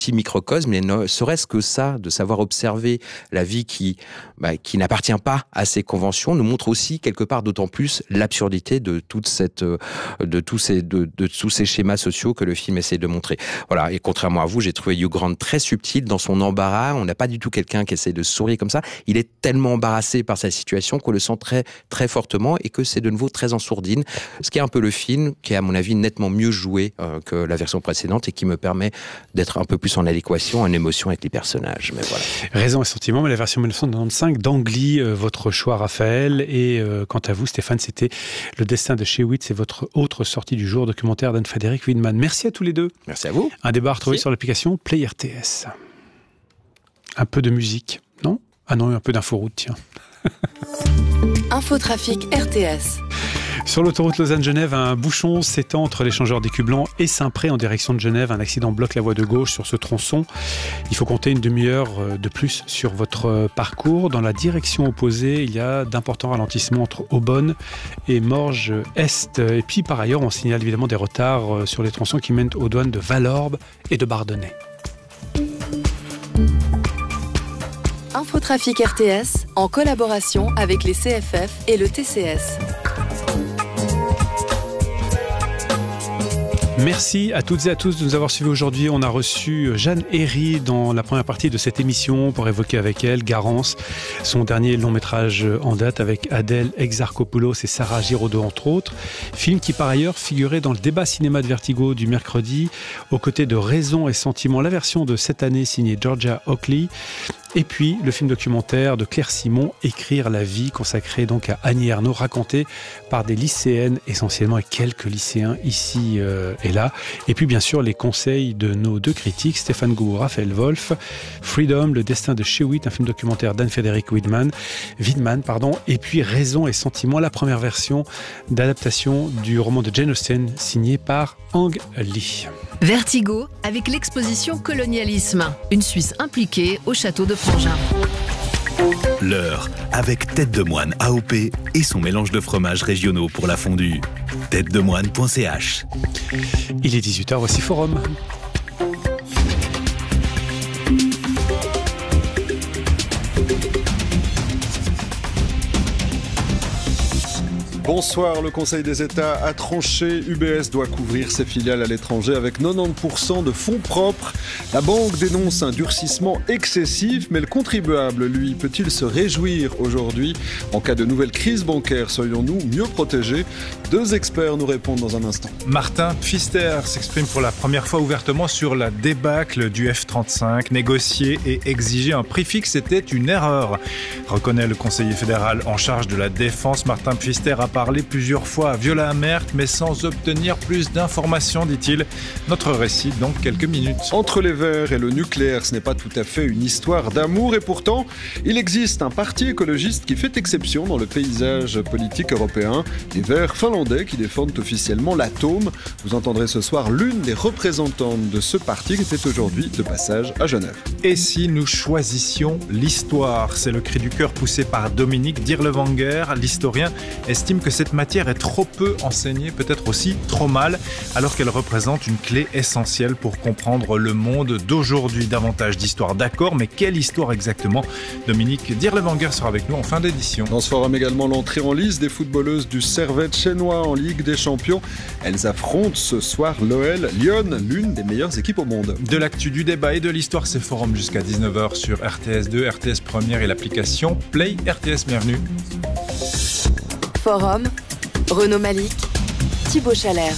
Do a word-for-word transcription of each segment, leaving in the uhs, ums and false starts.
petit microcosme, et ne serait-ce que ça, de savoir observer la vie qui, bah, qui n'appartient pas à ces conventions, nous montre aussi quelque part d'autant plus l'absurdité de toute cette, de tous ces, de, de tous ces schémas sociaux que le film essaie de montrer. Voilà. Et contrairement à vous, j'ai trouvé Hugh Grant très subtil dans son embarras. On n'a pas du tout quelqu'un qui essaie de sourire comme ça. Il est tellement embarrassé par sa situation qu'on le sent très, très fortement, et que c'est de nouveau très en sourdine. Ce qui est un peu le film qui est, à mon avis, nettement mieux joué euh, que la version précédente, et qui me permet d'être un peu plus en adéquation, en émotion avec les personnages. Mais voilà. Raison et sentiment, mais la version dix-neuf cent quatre-vingt-quinze d'Angly, euh, votre choix, Raphaël. Et euh, quant à vous, Stéphane, c'était Le Destin de Shewitt, c'est votre autre sortie du jour, documentaire d'Anne-Frédérique Widman. Merci à tous les deux. Merci à vous. Un débat retrouvé Merci. sur l'application Play R T S. Un peu de musique, non ? Ah non, un peu d'inforoute, tiens. Infotrafic R T S. Sur l'autoroute Lausanne-Genève, un bouchon s'étend entre l'échangeur d'Écu Blanc et Saint-Pré en direction de Genève. Un accident bloque la voie de gauche sur ce tronçon. Il faut compter une demi-heure de plus sur votre parcours. Dans la direction opposée, il y a d'importants ralentissements entre Aubonne et Morges-Est. Et puis par ailleurs, on signale évidemment des retards sur les tronçons qui mènent aux douanes de Valorbe et de Bardonnay. Infotrafic R T S, en collaboration avec les C F F et le T C S. Merci à toutes et à tous de nous avoir suivis aujourd'hui. On a reçu Jeanne Herry dans la première partie de cette émission pour évoquer avec elle Garance, son dernier long métrage en date avec Adèle Exarchopoulos et Sarah Giraudot entre autres. Film qui par ailleurs figurait dans le débat cinéma de Vertigo du mercredi aux côtés de Raison et Sentiment, la version de cette année signée Georgia Oakley. Et puis le film documentaire de Claire Simon, Écrire la vie, consacré donc à Annie Ernaux, raconté par des lycéennes essentiellement et quelques lycéens ici euh, et là. Et puis bien sûr les conseils de nos deux critiques, Stéphane Gou, Raphaël Wolf, Freedom, Le Destin de Shewitt, un film documentaire d'Anne-Frédérique Widman, Widman, pardon, et puis Raison et Sentiment, la première version d'adaptation du roman de Jane Austen signé par Ang Lee. Vertigo avec l'exposition Colonialisme, une Suisse impliquée au château de Prangin. L'heure avec Tête de Moine A O P et son mélange de fromages régionaux pour la fondue. tête de moine point c h. Il est dix-huit heures, voici Forum. Bonsoir, le Conseil des États a tranché. U B S doit couvrir ses filiales à l'étranger avec quatre-vingt-dix pour cent de fonds propres. La banque dénonce un durcissement excessif, mais le contribuable, lui, peut-il se réjouir aujourd'hui ? En cas de nouvelle crise bancaire, serions-nous mieux protégés ? Deux experts nous répondent dans un instant. Martin Pfister s'exprime pour la première fois ouvertement sur la débâcle du F trente-cinq. Négocier et exiger un prix fixe était une erreur, reconnaît le conseiller fédéral en charge de la défense. Martin Pfister a parlé plusieurs fois à Viola Amert, mais sans obtenir plus d'informations, dit-il. Notre récit dans quelques minutes. Entre les Verts et le nucléaire, ce n'est pas tout à fait une histoire d'amour, et pourtant, il existe un parti écologiste qui fait exception dans le paysage politique européen, les Verts finlandais qui défendent officiellement l'atome. Vous entendrez ce soir l'une des représentantes de ce parti qui était aujourd'hui de passage à Genève. Et si nous choisissions l'histoire ? C'est le cri du cœur poussé par Dominique Dirlewanger. L'historien estime que cette matière est trop peu enseignée, peut-être aussi trop mal, alors qu'elle représente une clé essentielle pour comprendre le monde d'aujourd'hui. Davantage d'histoire, d'accord, mais quelle histoire exactement ? Dominique Dirlewanger sera avec nous en fin d'édition. Dans ce forum également, l'entrée en lice des footballeuses du Servette chinois en Ligue des Champions. Elles affrontent ce soir l'O L Lyon, l'une des meilleures équipes au monde. De l'actu, du débat et de l'histoire, c'est Forum jusqu'à dix-neuf heures sur R T S deux, R T S Première et l'application Play R T S. Bienvenue. Forum, Renaud Malik, Thibaut Chalère.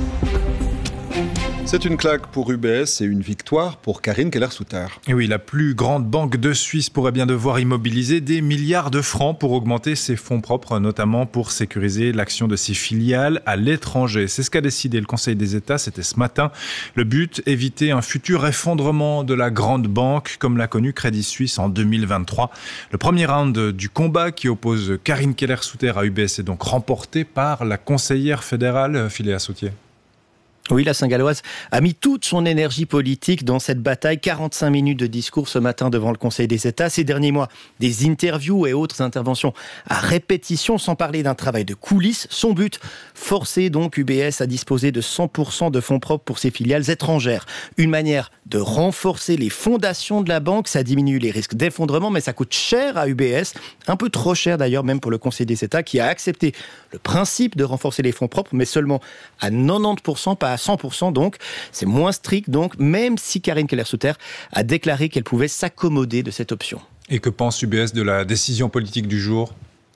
C'est une claque pour U B S et une victoire pour Karine Keller-Souter. Et oui, la plus grande banque de Suisse pourrait bien devoir immobiliser des milliards de francs pour augmenter ses fonds propres, notamment pour sécuriser l'action de ses filiales à l'étranger. C'est ce qu'a décidé le Conseil des États, c'était ce matin. Le but, éviter un futur effondrement de la grande banque, comme l'a connu Crédit Suisse en deux mille vingt-trois. Le premier round du combat qui oppose Karine Keller-Souter à U B S est donc remporté par la conseillère fédérale Philéa Sautier. Oui, la Saint-Galloise a mis toute son énergie politique dans cette bataille. quarante-cinq minutes de discours ce matin devant le Conseil des États. Ces derniers mois, des interviews et autres interventions à répétition, sans parler d'un travail de coulisses. Son but, forcer donc U B S à disposer de cent pour cent de fonds propres pour ses filiales étrangères. Une manière de renforcer les fondations de la banque. Ça diminue les risques d'effondrement, mais ça coûte cher à U B S. Un peu trop cher d'ailleurs, même pour le Conseil des États, qui a accepté le principe de renforcer les fonds propres, mais seulement à quatre-vingt-dix pour cent, pas à cent pour cent, donc c'est moins strict, donc même si Karine Keller-Souter a déclaré qu'elle pouvait s'accommoder de cette option. Et que pense U B S de la décision politique du jour ?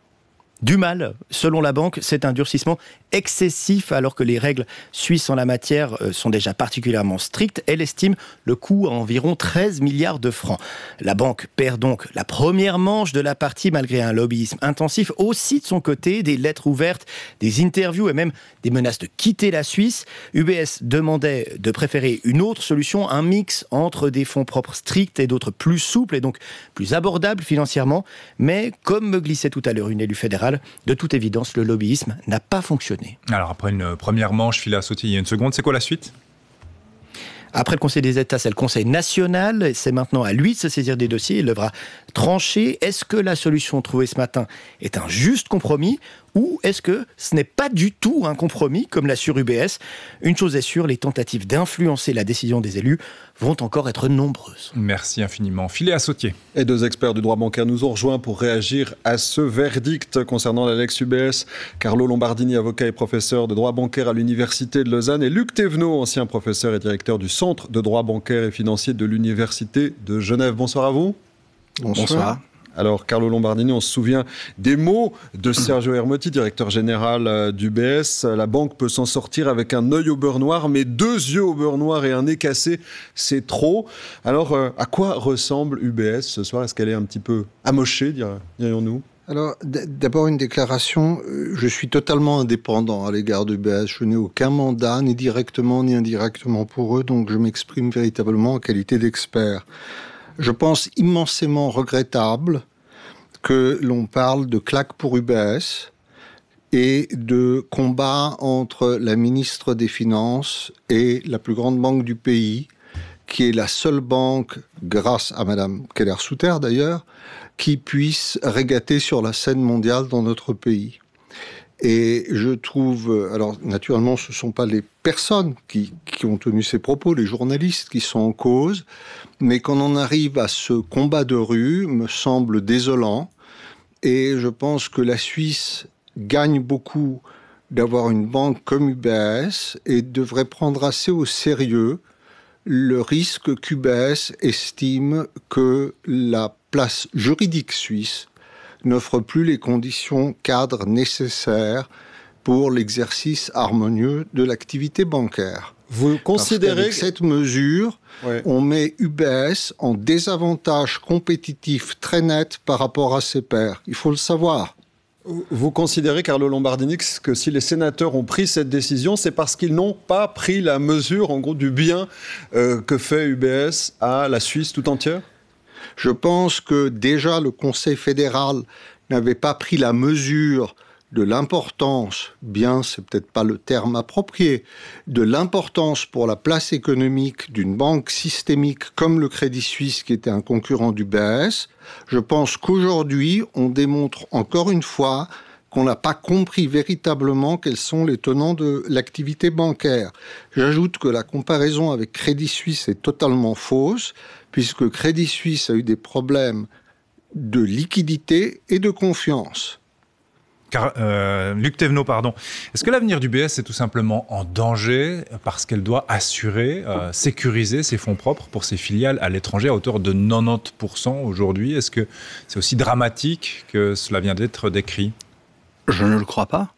Du mal, selon la banque, c'est un durcissement excessif alors que les règles suisses en la matière sont déjà particulièrement strictes. Elle estime le coût à environ treize milliards de francs. La banque perd donc la première manche de la partie malgré un lobbyisme intensif. Aussi de son côté, des lettres ouvertes, des interviews et même des menaces de quitter la Suisse. U B S demandait de préférer une autre solution, un mix entre des fonds propres stricts et d'autres plus souples et donc plus abordables financièrement. Mais comme me glissait tout à l'heure une élue fédérale, de toute évidence, le lobbyisme n'a pas fonctionné. Alors après une première manche filée à sauter il y a une seconde, c'est quoi la suite ? Après le Conseil des États, c'est le Conseil national. C'est maintenant à lui de se saisir des dossiers. Il devra trancher. Est-ce que la solution trouvée ce matin est un juste compromis ou est-ce que ce n'est pas du tout un compromis, comme l'assure U B S ? Une chose est sûre, les tentatives d'influencer la décision des élus vont encore être nombreuses. Merci infiniment. Filet à sautier. Et deux experts du droit bancaire nous ont rejoints pour réagir à ce verdict concernant la Lex U B S. Carlo Lombardini, avocat et professeur de droit bancaire à l'Université de Lausanne, et Luc Thévenot, ancien professeur et directeur du Centre de droit bancaire et financier de l'Université de Genève. Bonsoir à vous. Bonsoir. Bonsoir. Alors, Carlo Lombardini, on se souvient des mots de Sergio Ermotti, directeur général d'U B S. La banque peut s'en sortir avec un œil au beurre noir, mais deux yeux au beurre noir et un nez cassé, c'est trop. Alors, euh, à quoi ressemble U B S ce soir ? Est-ce qu'elle est un petit peu amochée, dirions-nous ? Alors, d- d'abord une déclaration. Je suis totalement indépendant à l'égard d'U B S. Je n'ai aucun mandat, ni directement ni indirectement pour eux, donc je m'exprime véritablement en qualité d'expert. Je pense immensément regrettable que l'on parle de claque pour U B S et de combat entre la ministre des Finances et la plus grande banque du pays, qui est la seule banque, grâce à Madame Keller-Souter d'ailleurs, qui puisse régater sur la scène mondiale dans notre pays. Et je trouve, alors naturellement ce ne sont pas les personnes qui, qui ont tenu ces propos, les journalistes qui sont en cause, mais qu'on en arrive à ce combat de rue me semble désolant. Et je pense que la Suisse gagne beaucoup d'avoir une banque comme U B S et devrait prendre assez au sérieux le risque qu'U B S estime que la place juridique suisse n'offre plus les conditions cadres nécessaires pour l'exercice harmonieux de l'activité bancaire. Vous considérez que cette mesure, ouais. on met U B S en désavantage compétitif très net par rapport à ses pairs. Il faut le savoir. Vous considérez, Carlo Lombardini, que si les sénateurs ont pris cette décision, c'est parce qu'ils n'ont pas pris la mesure, en gros, du bien euh, que fait U B S à la Suisse tout entière ? Je pense que déjà le Conseil fédéral n'avait pas pris la mesure de l'importance, bien c'est peut-être pas le terme approprié, de l'importance pour la place économique d'une banque systémique comme le Crédit Suisse qui était un concurrent d'U B S. Je pense qu'aujourd'hui on démontre encore une fois qu'on n'a pas compris véritablement quels sont les tenants de l'activité bancaire. J'ajoute que la comparaison avec Crédit Suisse est totalement fausse, puisque Crédit Suisse a eu des problèmes de liquidité et de confiance. Car, euh, Luc Thévenot, pardon. Est-ce que l'avenir d'U B S est tout simplement en danger parce qu'elle doit assurer, euh, sécuriser ses fonds propres pour ses filiales à l'étranger à hauteur de quatre-vingt-dix pour cent aujourd'hui ? Est-ce que c'est aussi dramatique que cela vient d'être décrit ? Je ne le crois pas.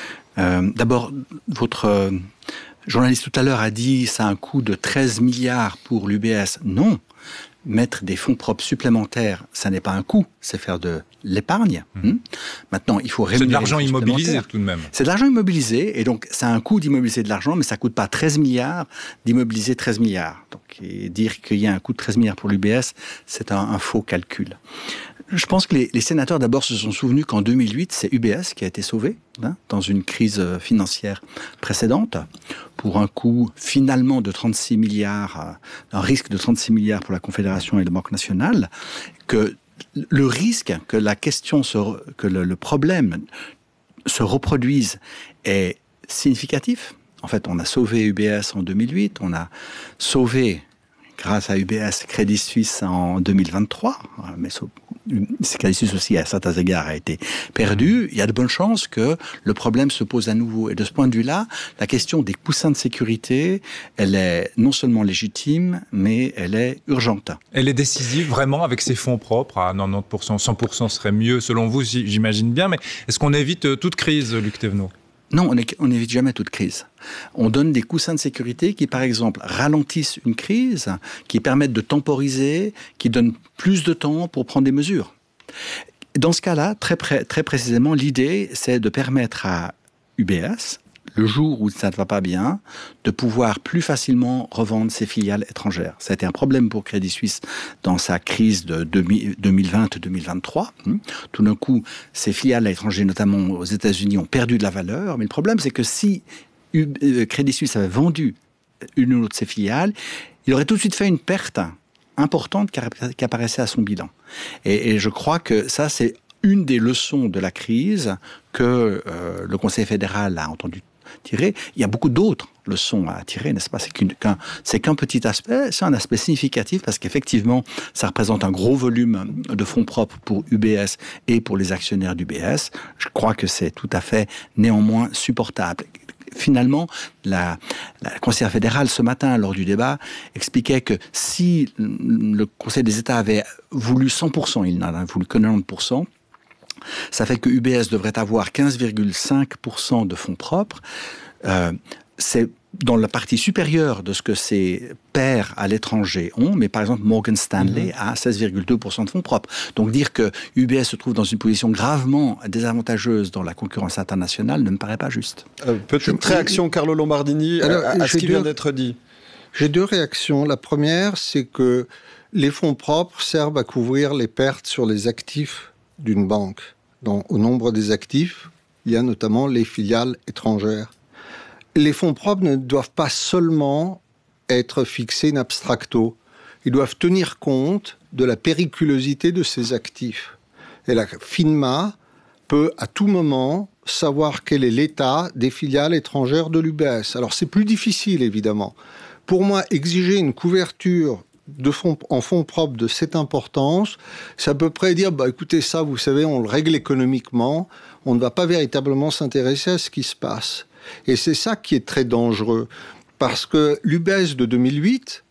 Euh, d'abord, votre euh, journaliste tout à l'heure a dit ça a un coût de treize milliards pour l'U B S. Non. Mettre des fonds propres supplémentaires, ça n'est pas un coût, c'est faire de l'épargne. Mmh. Hum. Maintenant, il faut rémunérer. C'est de l'argent immobilisé tout de même. C'est de l'argent immobilisé, et donc ça a un coût d'immobiliser de l'argent, mais ça ne coûte pas treize milliards d'immobiliser treize milliards. Donc et dire qu'il y a un coût de treize milliards pour l'U B S, c'est un, un faux calcul. Je pense que les, les sénateurs d'abord se sont souvenus qu'en deux mille huit, c'est U B S qui a été sauvé hein, dans une crise financière précédente pour un coût finalement de trente-six milliards, un risque de trente-six milliards pour la Confédération et la Banque nationale, que le risque que la question, se, que le, le problème se reproduise est significatif. En fait, on a sauvé U B S en deux mille huit, on a sauvé, grâce à U B S, Crédit Suisse en deux mille vingt-trois, mais Crédit Suisse aussi, à certains égards, a été perdu. Il y a de bonnes chances que le problème se pose à nouveau. Et de ce point de vue-là, la question des coussins de sécurité, elle est non seulement légitime, mais elle est urgente. Elle est décisive, vraiment, avec ses fonds propres, à quatre-vingt-dix pour cent, cent pour cent serait mieux, selon vous, j'imagine bien. Mais est-ce qu'on évite toute crise, Luc Thévenot ? Non, on n'évite jamais toute crise. On donne des coussins de sécurité qui, par exemple, ralentissent une crise, qui permettent de temporiser, qui donnent plus de temps pour prendre des mesures. Dans ce cas-là, très, pré- très précisément, l'idée, c'est de permettre à U B S, le jour où ça ne va pas bien, de pouvoir plus facilement revendre ses filiales étrangères. Ça a été un problème pour Crédit Suisse dans sa crise de deux mille vingt deux mille vingt-trois. Tout d'un coup, ses filiales à l'étranger, notamment aux États-Unis, ont perdu de la valeur. Mais le problème, c'est que si Crédit Suisse avait vendu une ou l'autre de ses filiales, il aurait tout de suite fait une perte importante qui apparaissait à son bilan. Et, et je crois que ça, c'est une des leçons de la crise que euh, le Conseil fédéral a entendu tirer. Il y a beaucoup d'autres leçons à tirer, n'est-ce pas ? C'est qu'un, c'est qu'un petit aspect, c'est un aspect significatif parce qu'effectivement, ça représente un gros volume de fonds propres pour U B S et pour les actionnaires d'U B S. Je crois que c'est tout à fait néanmoins supportable. Finalement, la, la conseillère fédérale, ce matin, lors du débat, expliquait que si le Conseil des États avait voulu cent pour cent, il n'en a voulu que quatre-vingt-dix pour cent, ça fait que U B S devrait avoir quinze virgule cinq pour cent de fonds propres. Euh, c'est dans la partie supérieure de ce que ses pairs à l'étranger ont, mais par exemple Morgan Stanley mmh. a seize virgule deux pour cent de fonds propres. Donc dire que U B S se trouve dans une position gravement désavantageuse dans la concurrence internationale ne me paraît pas juste. Euh, petite Je... réaction, Carlo Lombardini, Alors, à, à ce qui deux... vient d'être dit. J'ai deux réactions. La première, c'est que les fonds propres servent à couvrir les pertes sur les actifs d'une banque. Dans, au nombre des actifs, il y a notamment les filiales étrangères. Les fonds propres ne doivent pas seulement être fixés in abstracto. Ils doivent tenir compte de la périculosité de ces actifs. Et la FINMA peut à tout moment savoir quel est l'état des filiales étrangères de l'U B S. Alors c'est plus difficile évidemment. Pour moi, exiger une couverture de fonds, en fonds propres de cette importance, c'est à peu près dire, bah, écoutez, ça, vous savez, on le règle économiquement, on ne va pas véritablement s'intéresser à ce qui se passe. Et c'est ça qui est très dangereux, parce que l'U B S de deux mille huit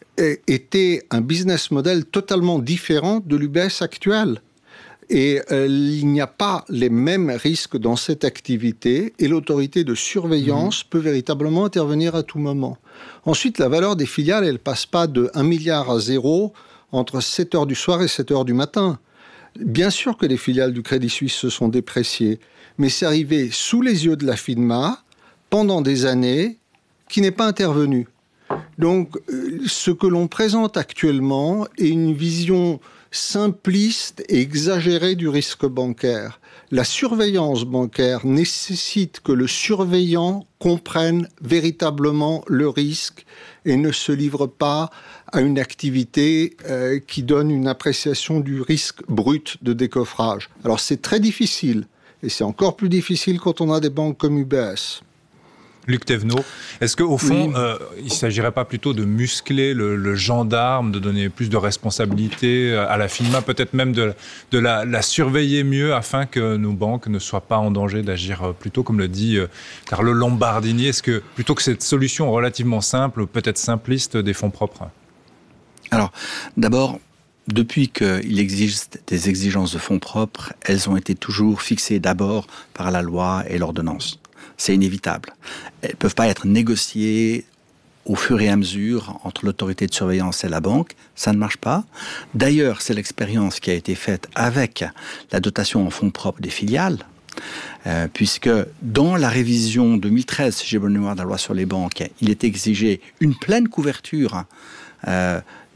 était un business model totalement différent de l'U B S actuel. Et euh, il n'y a pas les mêmes risques dans cette activité et l'autorité de surveillance mmh. peut véritablement intervenir à tout moment. Ensuite, la valeur des filiales, elle ne passe pas de un milliard à zéro entre sept heures du soir et sept heures du matin. Bien sûr que les filiales du Crédit Suisse se sont dépréciées, mais c'est arrivé sous les yeux de la FINMA pendant des années qui n'est pas intervenu. Donc, euh, ce que l'on présente actuellement est une vision simpliste et exagérée du risque bancaire. La surveillance bancaire nécessite que le surveillant comprenne véritablement le risque et ne se livre pas à une activité euh, qui donne une appréciation du risque brut de décoffrage. Alors c'est très difficile, et c'est encore plus difficile quand on a des banques comme U B S. Luc Thévenot, est-ce qu'au fond, oui. euh, il ne s'agirait pas plutôt de muscler le, le gendarme, de donner plus de responsabilités à la FINMA, peut-être même de, de la, la surveiller mieux afin que nos banques ne soient pas en danger d'agir plutôt, comme le dit euh, Carlo Lombardini. Est-ce que plutôt que cette solution relativement simple, peut-être simpliste, des fonds propres ? Alors, d'abord, depuis qu'il existe des exigences de fonds propres, elles ont été toujours fixées d'abord par la loi et l'ordonnance. C'est inévitable. Elles ne peuvent pas être négociées au fur et à mesure entre l'autorité de surveillance et la banque. Ça ne marche pas. D'ailleurs, c'est l'expérience qui a été faite avec la dotation en fonds propres des filiales, euh, puisque dans la révision deux mille treize, si j'ai bonne mémoire de la loi sur les banques, il est exigé une pleine couverture euh,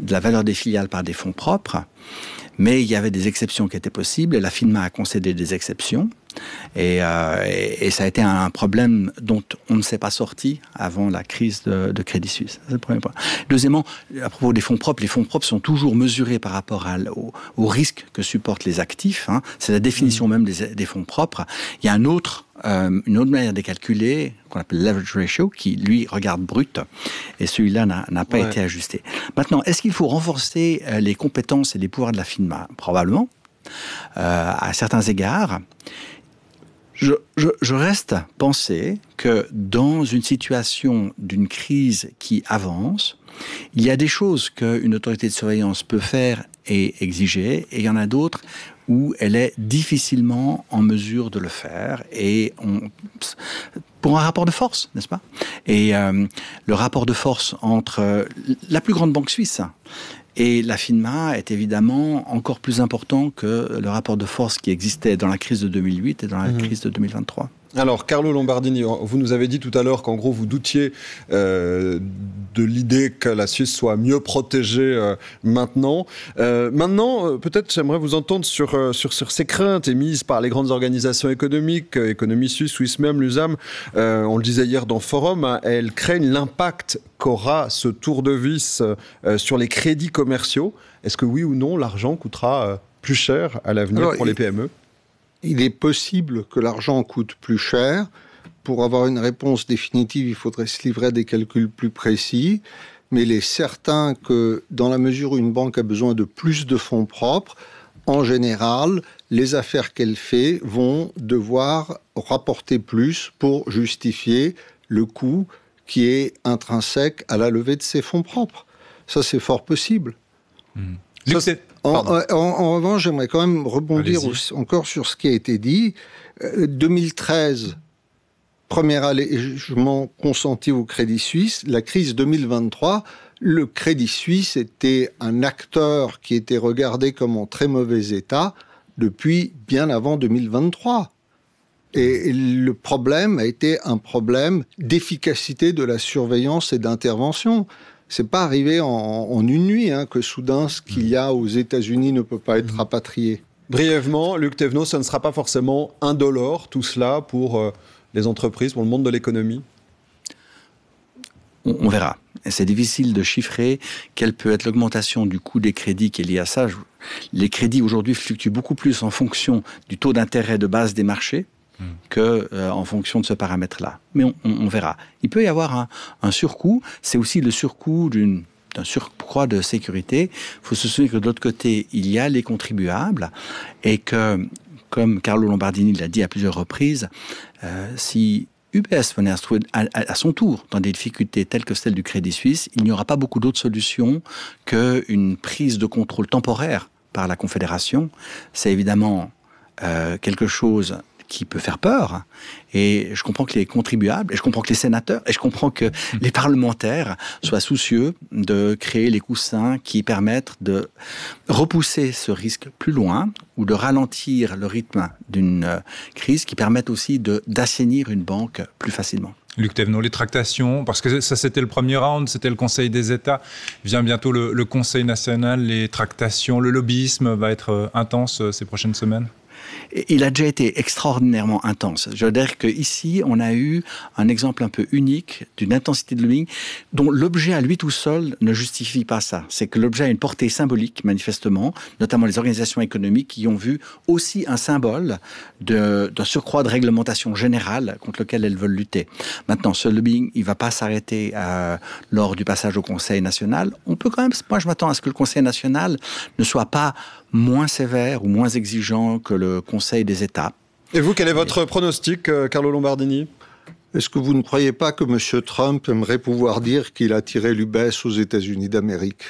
de la valeur des filiales par des fonds propres, mais il y avait des exceptions qui étaient possibles, et la FINMA a concédé des exceptions. Et, euh, et, et ça a été un problème dont on ne s'est pas sorti avant la crise de, de Crédit Suisse. C'est le premier point. Deuxièmement, à propos des fonds propres, les fonds propres sont toujours mesurés par rapport à, au, au risque que supportent les actifs. Hein. C'est la définition mmh. même des, des fonds propres. Il y a un autre, euh, une autre manière de calculer, qu'on appelle leverage ratio, qui lui regarde brut, et celui-là n'a, n'a pas ouais. été ajusté. Maintenant, est-ce qu'il faut renforcer les compétences et les pouvoirs de la FINMA ? Probablement, euh, à certains égards. Je, je, je reste à penser que dans une situation d'une crise qui avance, il y a des choses qu'une autorité de surveillance peut faire et exiger, et il y en a d'autres où elle est difficilement en mesure de le faire, et on, pour un rapport de force, n'est-ce pas ? Et euh, le rapport de force entre la plus grande banque suisse et la FINMA est évidemment encore plus important que le rapport de force qui existait dans la crise de deux mille huit et dans la mmh. crise de deux mille vingt-trois. Alors, Carlo Lombardini, vous nous avez dit tout à l'heure qu'en gros, vous doutiez euh, de l'idée que la Suisse soit mieux protégée euh, maintenant. Euh, maintenant, euh, peut-être j'aimerais vous entendre sur, euh, sur, sur ces craintes émises par les grandes organisations économiques, euh, Économie Suisse, Suisse même, l'U S A M. Euh, on le disait hier dans Forum, hein, elles craignent l'impact qu'aura ce tour de vis euh, sur les crédits commerciaux. Est-ce que oui ou non, l'argent coûtera euh, plus cher à l'avenir Alors, pour les P M E ? Il est possible que l'argent coûte plus cher. Pour avoir une réponse définitive, il faudrait se livrer à des calculs plus précis. Mais il est certain que dans la mesure où une banque a besoin de plus de fonds propres, en général, les affaires qu'elle fait vont devoir rapporter plus pour justifier le coût qui est intrinsèque à la levée de ces fonds propres. Ça, c'est fort possible. Mmh. Ça, c'est... En, en, en revanche, j'aimerais quand même rebondir aussi, encore sur ce qui a été dit. Euh, deux mille treize, première allègement consenti au Crédit Suisse. La crise deux mille vingt-trois, le Crédit Suisse était un acteur qui était regardé comme en très mauvais état depuis bien avant deux mille vingt-trois. Et le problème a été un problème d'efficacité de la surveillance et d'intervention. C'est pas arrivé en, en une nuit hein, que soudain ce qu'il y a aux États-Unis ne peut pas être rapatrié. Brièvement, Luc Thévenot, ça ne sera pas forcément indolore tout cela pour euh, les entreprises, pour le monde de l'économie ? On, on verra. Et c'est difficile de chiffrer quelle peut être l'augmentation du coût des crédits qui est liée à ça. Les crédits aujourd'hui fluctuent beaucoup plus en fonction du taux d'intérêt de base des marchés que euh, en fonction de ce paramètre-là. Mais on, on, on verra. Il peut y avoir un, un surcoût. C'est aussi le surcoût d'une, d'un surcroît de sécurité. Il faut se souvenir que de l'autre côté, il y a les contribuables et que, comme Carlo Lombardini l'a dit à plusieurs reprises, euh, si U B S venait à se trouver à, à son tour dans des difficultés telles que celles du Crédit Suisse, il n'y aura pas beaucoup d'autres solutions qu'une prise de contrôle temporaire par la Confédération. C'est évidemment euh, quelque chose qui peut faire peur, et je comprends que les contribuables, et je comprends que les sénateurs, et je comprends que les parlementaires soient soucieux de créer les coussins qui permettent de repousser ce risque plus loin, ou de ralentir le rythme d'une crise, qui permettent aussi de, d'assainir une banque plus facilement. Luc Thévenot, les tractations, parce que ça c'était le premier round, c'était le Conseil des États, vient bientôt le, le Conseil national, les tractations, le lobbyisme va être intense ces prochaines semaines ? Il a déjà été extraordinairement intense. Je veux dire qu'ici, on a eu un exemple un peu unique d'une intensité de lobbying dont l'objet à lui tout seul ne justifie pas ça. C'est que l'objet a une portée symbolique, manifestement, notamment les organisations économiques qui ont vu aussi un symbole de, d'un surcroît de réglementation générale contre lequel elles veulent lutter. Maintenant, ce lobbying, il ne va pas s'arrêter euh, lors du passage au Conseil national. On peut quand même, moi je m'attends à ce que le Conseil national ne soit pas moins sévère ou moins exigeant que le Conseil des États. Et vous, quel est votre pronostic, Carlo Lombardini ? Est-ce que vous ne croyez pas que M. Trump aimerait pouvoir dire qu'il a tiré l'U B S aux États-Unis d'Amérique,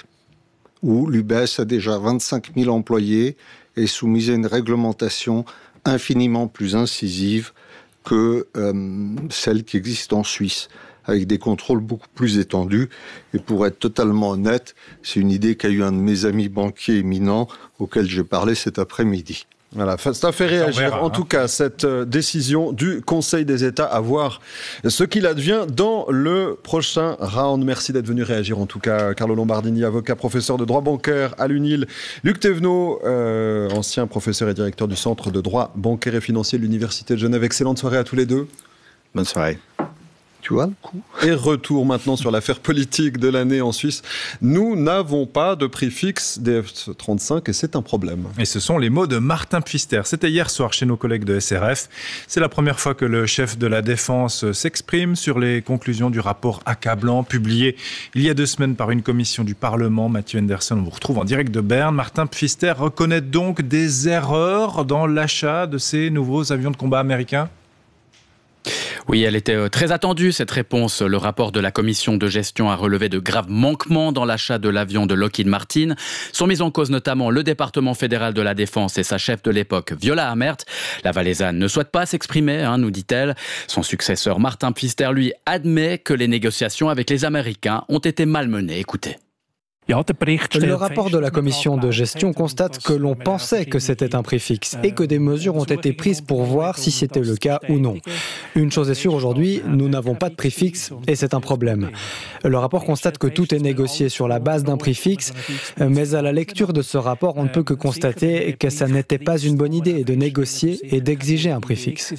où l'U B S a déjà vingt-cinq mille employés et est soumise à une réglementation infiniment plus incisive que euh, celle qui existe en Suisse, avec des contrôles beaucoup plus étendus. Et pour être totalement honnête, c'est une idée qu'a eu un de mes amis banquiers éminents, auquel j'ai parlé cet après-midi. Voilà, ça a fait réagir, verra, en hein. tout cas, cette décision du Conseil des États, à voir ce qu'il advient dans le prochain round. Merci d'être venu réagir, en tout cas, Carlo Lombardini, avocat, professeur de droit bancaire à l'U N I L. Luc Thévenot, euh, ancien professeur et directeur du Centre de droit bancaire et financier de l'Université de Genève. Excellente soirée à tous les deux. Bonne soirée. Tu vois le coup ? Et retour maintenant sur l'affaire politique de l'année en Suisse. Nous n'avons pas de prix fixe des F trente-cinq et c'est un problème. Et ce sont les mots de Martin Pfister. C'était hier soir chez nos collègues de S R F. C'est la première fois que le chef de la Défense s'exprime sur les conclusions du rapport accablant publié il y a deux semaines par une commission du Parlement. Mathieu Henderson, on vous retrouve en direct de Berne. Martin Pfister reconnaît donc des erreurs dans l'achat de ces nouveaux avions de combat américains ? Oui, elle était très attendue, cette réponse. Le rapport de la commission de gestion a relevé de graves manquements dans l'achat de l'avion de Lockheed Martin. Sont mis en cause notamment le département fédéral de la Défense et sa chef de l'époque, Viola Amherd. La Valaisanne ne souhaite pas s'exprimer, hein, nous dit-elle. Son successeur, Martin Pfister, lui, admet que les négociations avec les Américains ont été malmenées. Écoutez. Le rapport de la commission de gestion constate que l'on pensait que c'était un prix fixe et que des mesures ont été prises pour voir si c'était le cas ou non. Une chose est sûre aujourd'hui, nous n'avons pas de prix fixe et c'est un problème. Le rapport constate que tout est négocié sur la base d'un prix fixe, mais à la lecture de ce rapport, on ne peut que constater que ça n'était pas une bonne idée de négocier et d'exiger un prix fixe.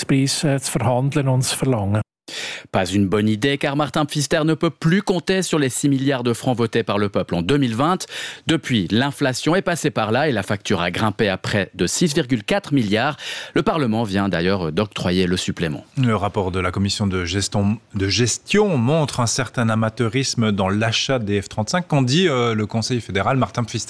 Pas une bonne idée car Martin Pfister ne peut plus compter sur les six milliards de francs votés par le peuple en deux mille vingt. Depuis, l'inflation est passée par là et la facture a grimpé à près de six virgule quatre milliards. Le Parlement vient d'ailleurs d'octroyer le supplément. Le rapport de la commission de gestion, de gestion montre un certain amateurisme dans l'achat des F trente-cinq. Qu'en dit euh, le Conseil fédéral, Martin Pfister ?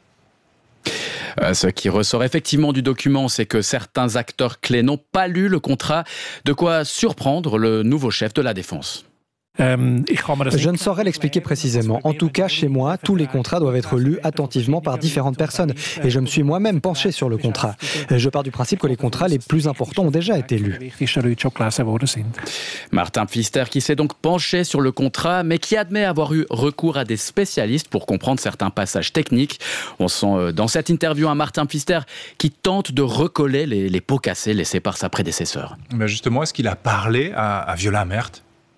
Ce qui ressort effectivement du document, c'est que certains acteurs clés n'ont pas lu le contrat, de quoi surprendre le nouveau chef de la Défense. Je ne saurais l'expliquer précisément. En tout cas, chez moi, tous les contrats doivent être lus attentivement par différentes personnes. Et je me suis moi-même penché sur le contrat. Je pars du principe que les contrats les plus importants ont déjà été lus. Martin Pfister qui s'est donc penché sur le contrat, mais qui admet avoir eu recours à des spécialistes pour comprendre certains passages techniques. On sent dans cette interview un Martin Pfister qui tente de recoller les, les pots cassés laissés par sa prédécesseur. Ben justement, est-ce qu'il a parlé à, à Viola Amherd ?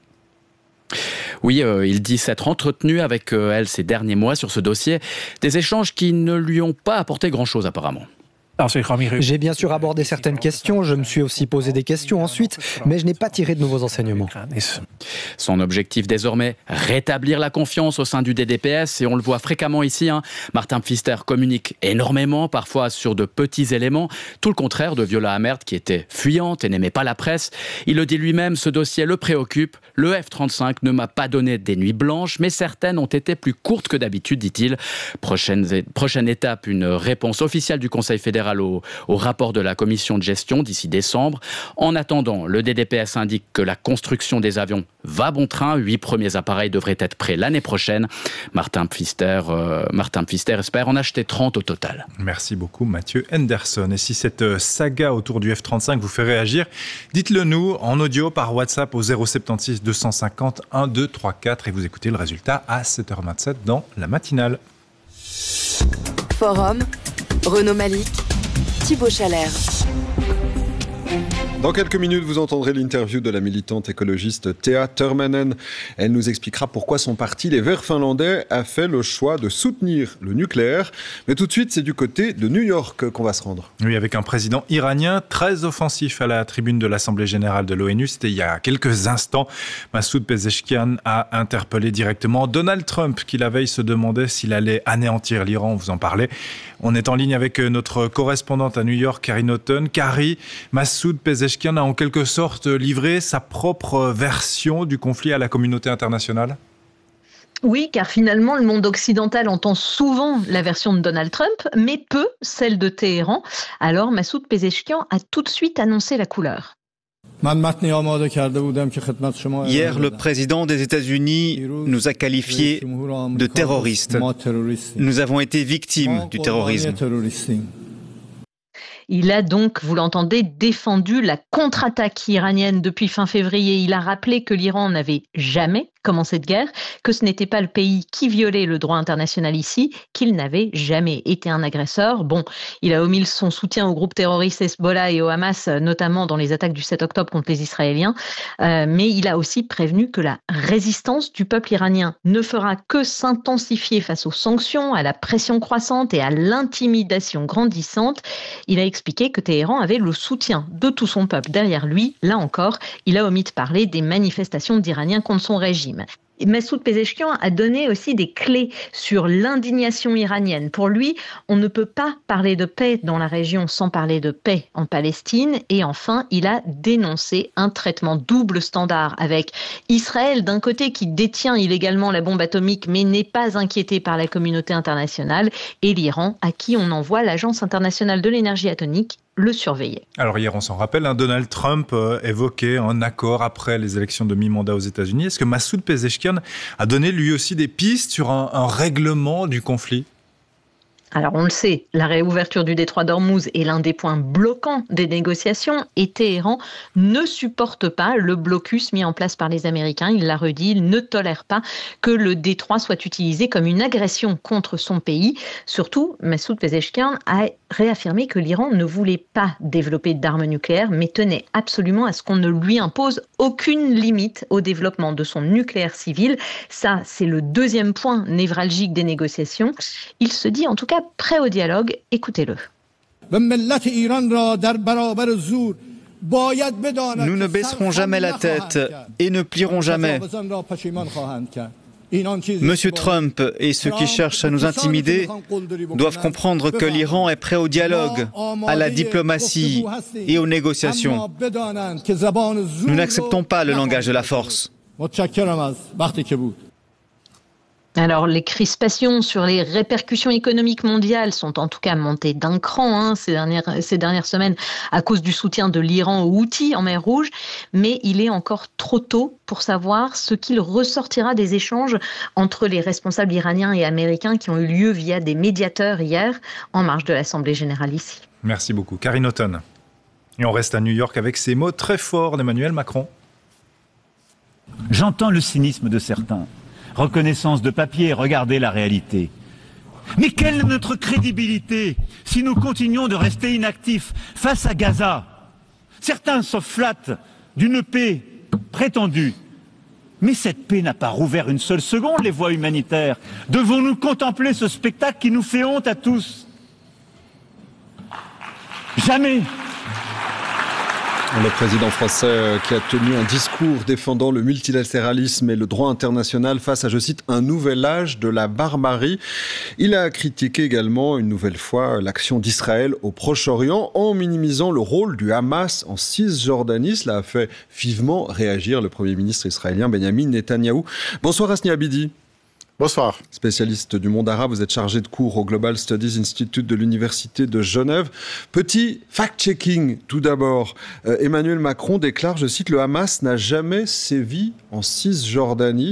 Oui, euh, il dit s'être entretenu avec euh, elle ces derniers mois sur ce dossier. Des échanges qui ne lui ont pas apporté grand-chose apparemment. J'ai bien sûr abordé certaines questions, je me suis aussi posé des questions ensuite, mais je n'ai pas tiré de nouveaux enseignements. Son objectif désormais, rétablir la confiance au sein du D D P S, et on le voit fréquemment ici, hein. Martin Pfister communique énormément, parfois sur de petits éléments, tout le contraire de Viola Amherd qui était fuyante et n'aimait pas la presse. Il le dit lui-même, ce dossier le préoccupe. Le F trente-cinq ne m'a pas donné des nuits blanches, mais certaines ont été plus courtes que d'habitude, dit-il. Prochaine, prochaine étape, une réponse officielle du Conseil fédéral Au, au rapport de la commission de gestion d'ici décembre. En attendant, le D D P S indique que la construction des avions va bon train. Huit premiers appareils devraient être prêts l'année prochaine. Martin Pfister, euh, Martin Pfister espère en acheter trente au total. Merci beaucoup Mathieu Henderson. Et si cette saga autour du F trente-cinq vous fait réagir, dites-le nous en audio par WhatsApp au zéro sept six deux cent cinquante douze trente-quatre et vous écoutez le résultat à sept heures vingt-sept dans la matinale. Forum, Renaud Malik, Thibaut Chalère. Dans quelques minutes, vous entendrez l'interview de la militante écologiste Thea Törmänen. Elle nous expliquera pourquoi son parti, les Verts finlandais, a fait le choix de soutenir le nucléaire. Mais tout de suite, c'est du côté de New York qu'on va se rendre. Oui, avec un président iranien très offensif à la tribune de l'Assemblée générale de l'ONU. C'était il y a quelques instants. Massoud Pezeshkian a interpellé directement Donald Trump, qui la veille se demandait s'il allait anéantir l'Iran. On vous en parlait. On est en ligne avec notre correspondante à New York, Karine Houghton. Carrie, Massoud Pezeshkian a en quelque sorte livré sa propre version du conflit à la communauté internationale ? Oui, car finalement, le monde occidental entend souvent la version de Donald Trump, mais peu celle de Téhéran. Alors, Massoud Pezeshkian a tout de suite annoncé la couleur. Hier, le président des États-Unis nous a qualifiés de terroristes. Nous avons été victimes du terrorisme. Il a donc, vous l'entendez, défendu la contre-attaque iranienne depuis fin février. Il a rappelé que l'Iran n'avait jamais commencer de guerre, que ce n'était pas le pays qui violait le droit international ici, qu'il n'avait jamais été un agresseur. Bon, il a omis son soutien au groupe terroriste Hezbollah et au Hamas, notamment dans les attaques du sept octobre contre les Israéliens, euh, mais il a aussi prévenu que la résistance du peuple iranien ne fera que s'intensifier face aux sanctions, à la pression croissante et à l'intimidation grandissante. Il a expliqué que Téhéran avait le soutien de tout son peuple derrière lui. Là encore, il a omis de parler des manifestations d'Iraniens contre son régime. Massoud Pezeshkian a donné aussi des clés sur l'indignation iranienne. Pour lui, on ne peut pas parler de paix dans la région sans parler de paix en Palestine. Et enfin, il a dénoncé un traitement double standard avec Israël d'un côté qui détient illégalement la bombe atomique mais n'est pas inquiété par la communauté internationale, et l'Iran à qui on envoie l'Agence internationale de l'énergie atomique le surveiller. Alors hier, on s'en rappelle, hein, Donald Trump euh, évoquait un accord après les élections de mi-mandat aux États-Unis. Est-ce que Massoud Pezeshkian a donné lui aussi des pistes sur un, un règlement du conflit ? Alors on le sait, la réouverture du détroit d'Ormuz est l'un des points bloquants des négociations et Téhéran ne supporte pas le blocus mis en place par les Américains. Il l'a redit, il ne tolère pas que le détroit soit utilisé comme une agression contre son pays. Surtout, Massoud Pezeshkian a réaffirmé que l'Iran ne voulait pas développer d'armes nucléaires, mais tenait absolument à ce qu'on ne lui impose aucune limite au développement de son nucléaire civil. Ça, c'est le deuxième point névralgique des négociations. Il se dit en tout cas prêt au dialogue. Écoutez-le. Nous ne baisserons jamais la tête et ne plierons jamais. Monsieur Trump et ceux qui cherchent à nous intimider doivent comprendre que l'Iran est prêt au dialogue, à la diplomatie et aux négociations. Nous n'acceptons pas le langage de la force. Alors, les crispations sur les répercussions économiques mondiales sont en tout cas montées d'un cran hein, ces, dernières, ces dernières semaines à cause du soutien de l'Iran aux Houthis en mer Rouge. Mais il est encore trop tôt pour savoir ce qu'il ressortira des échanges entre les responsables iraniens et américains qui ont eu lieu via des médiateurs hier en marge de l'Assemblée générale ici. Merci beaucoup. Karine Auton. Et on reste à New York avec ces mots très forts d'Emmanuel Macron. J'entends le cynisme de certains. Reconnaissance de papier, regardez la réalité. Mais quelle est notre crédibilité si nous continuons de rester inactifs face à Gaza ? Certains se flattent d'une paix prétendue. Mais cette paix n'a pas rouvert une seule seconde les voies humanitaires. Devons-nous contempler ce spectacle qui nous fait honte à tous ? Jamais. Le président français qui a tenu un discours défendant le multilatéralisme et le droit international face à, je cite, un nouvel âge de la barbarie. Il a critiqué également une nouvelle fois l'action d'Israël au Proche-Orient en minimisant le rôle du Hamas en Cisjordanie. Cela a fait vivement réagir le Premier ministre israélien Benjamin Netanyahou. Bonsoir Hasni Abidi. Bonsoir. Spécialiste du monde arabe, vous êtes chargé de cours au Global Studies Institute de l'Université de Genève. Petit fact-checking tout d'abord. Euh, Emmanuel Macron déclare, je cite, « Le Hamas n'a jamais sévi en Cisjordanie ».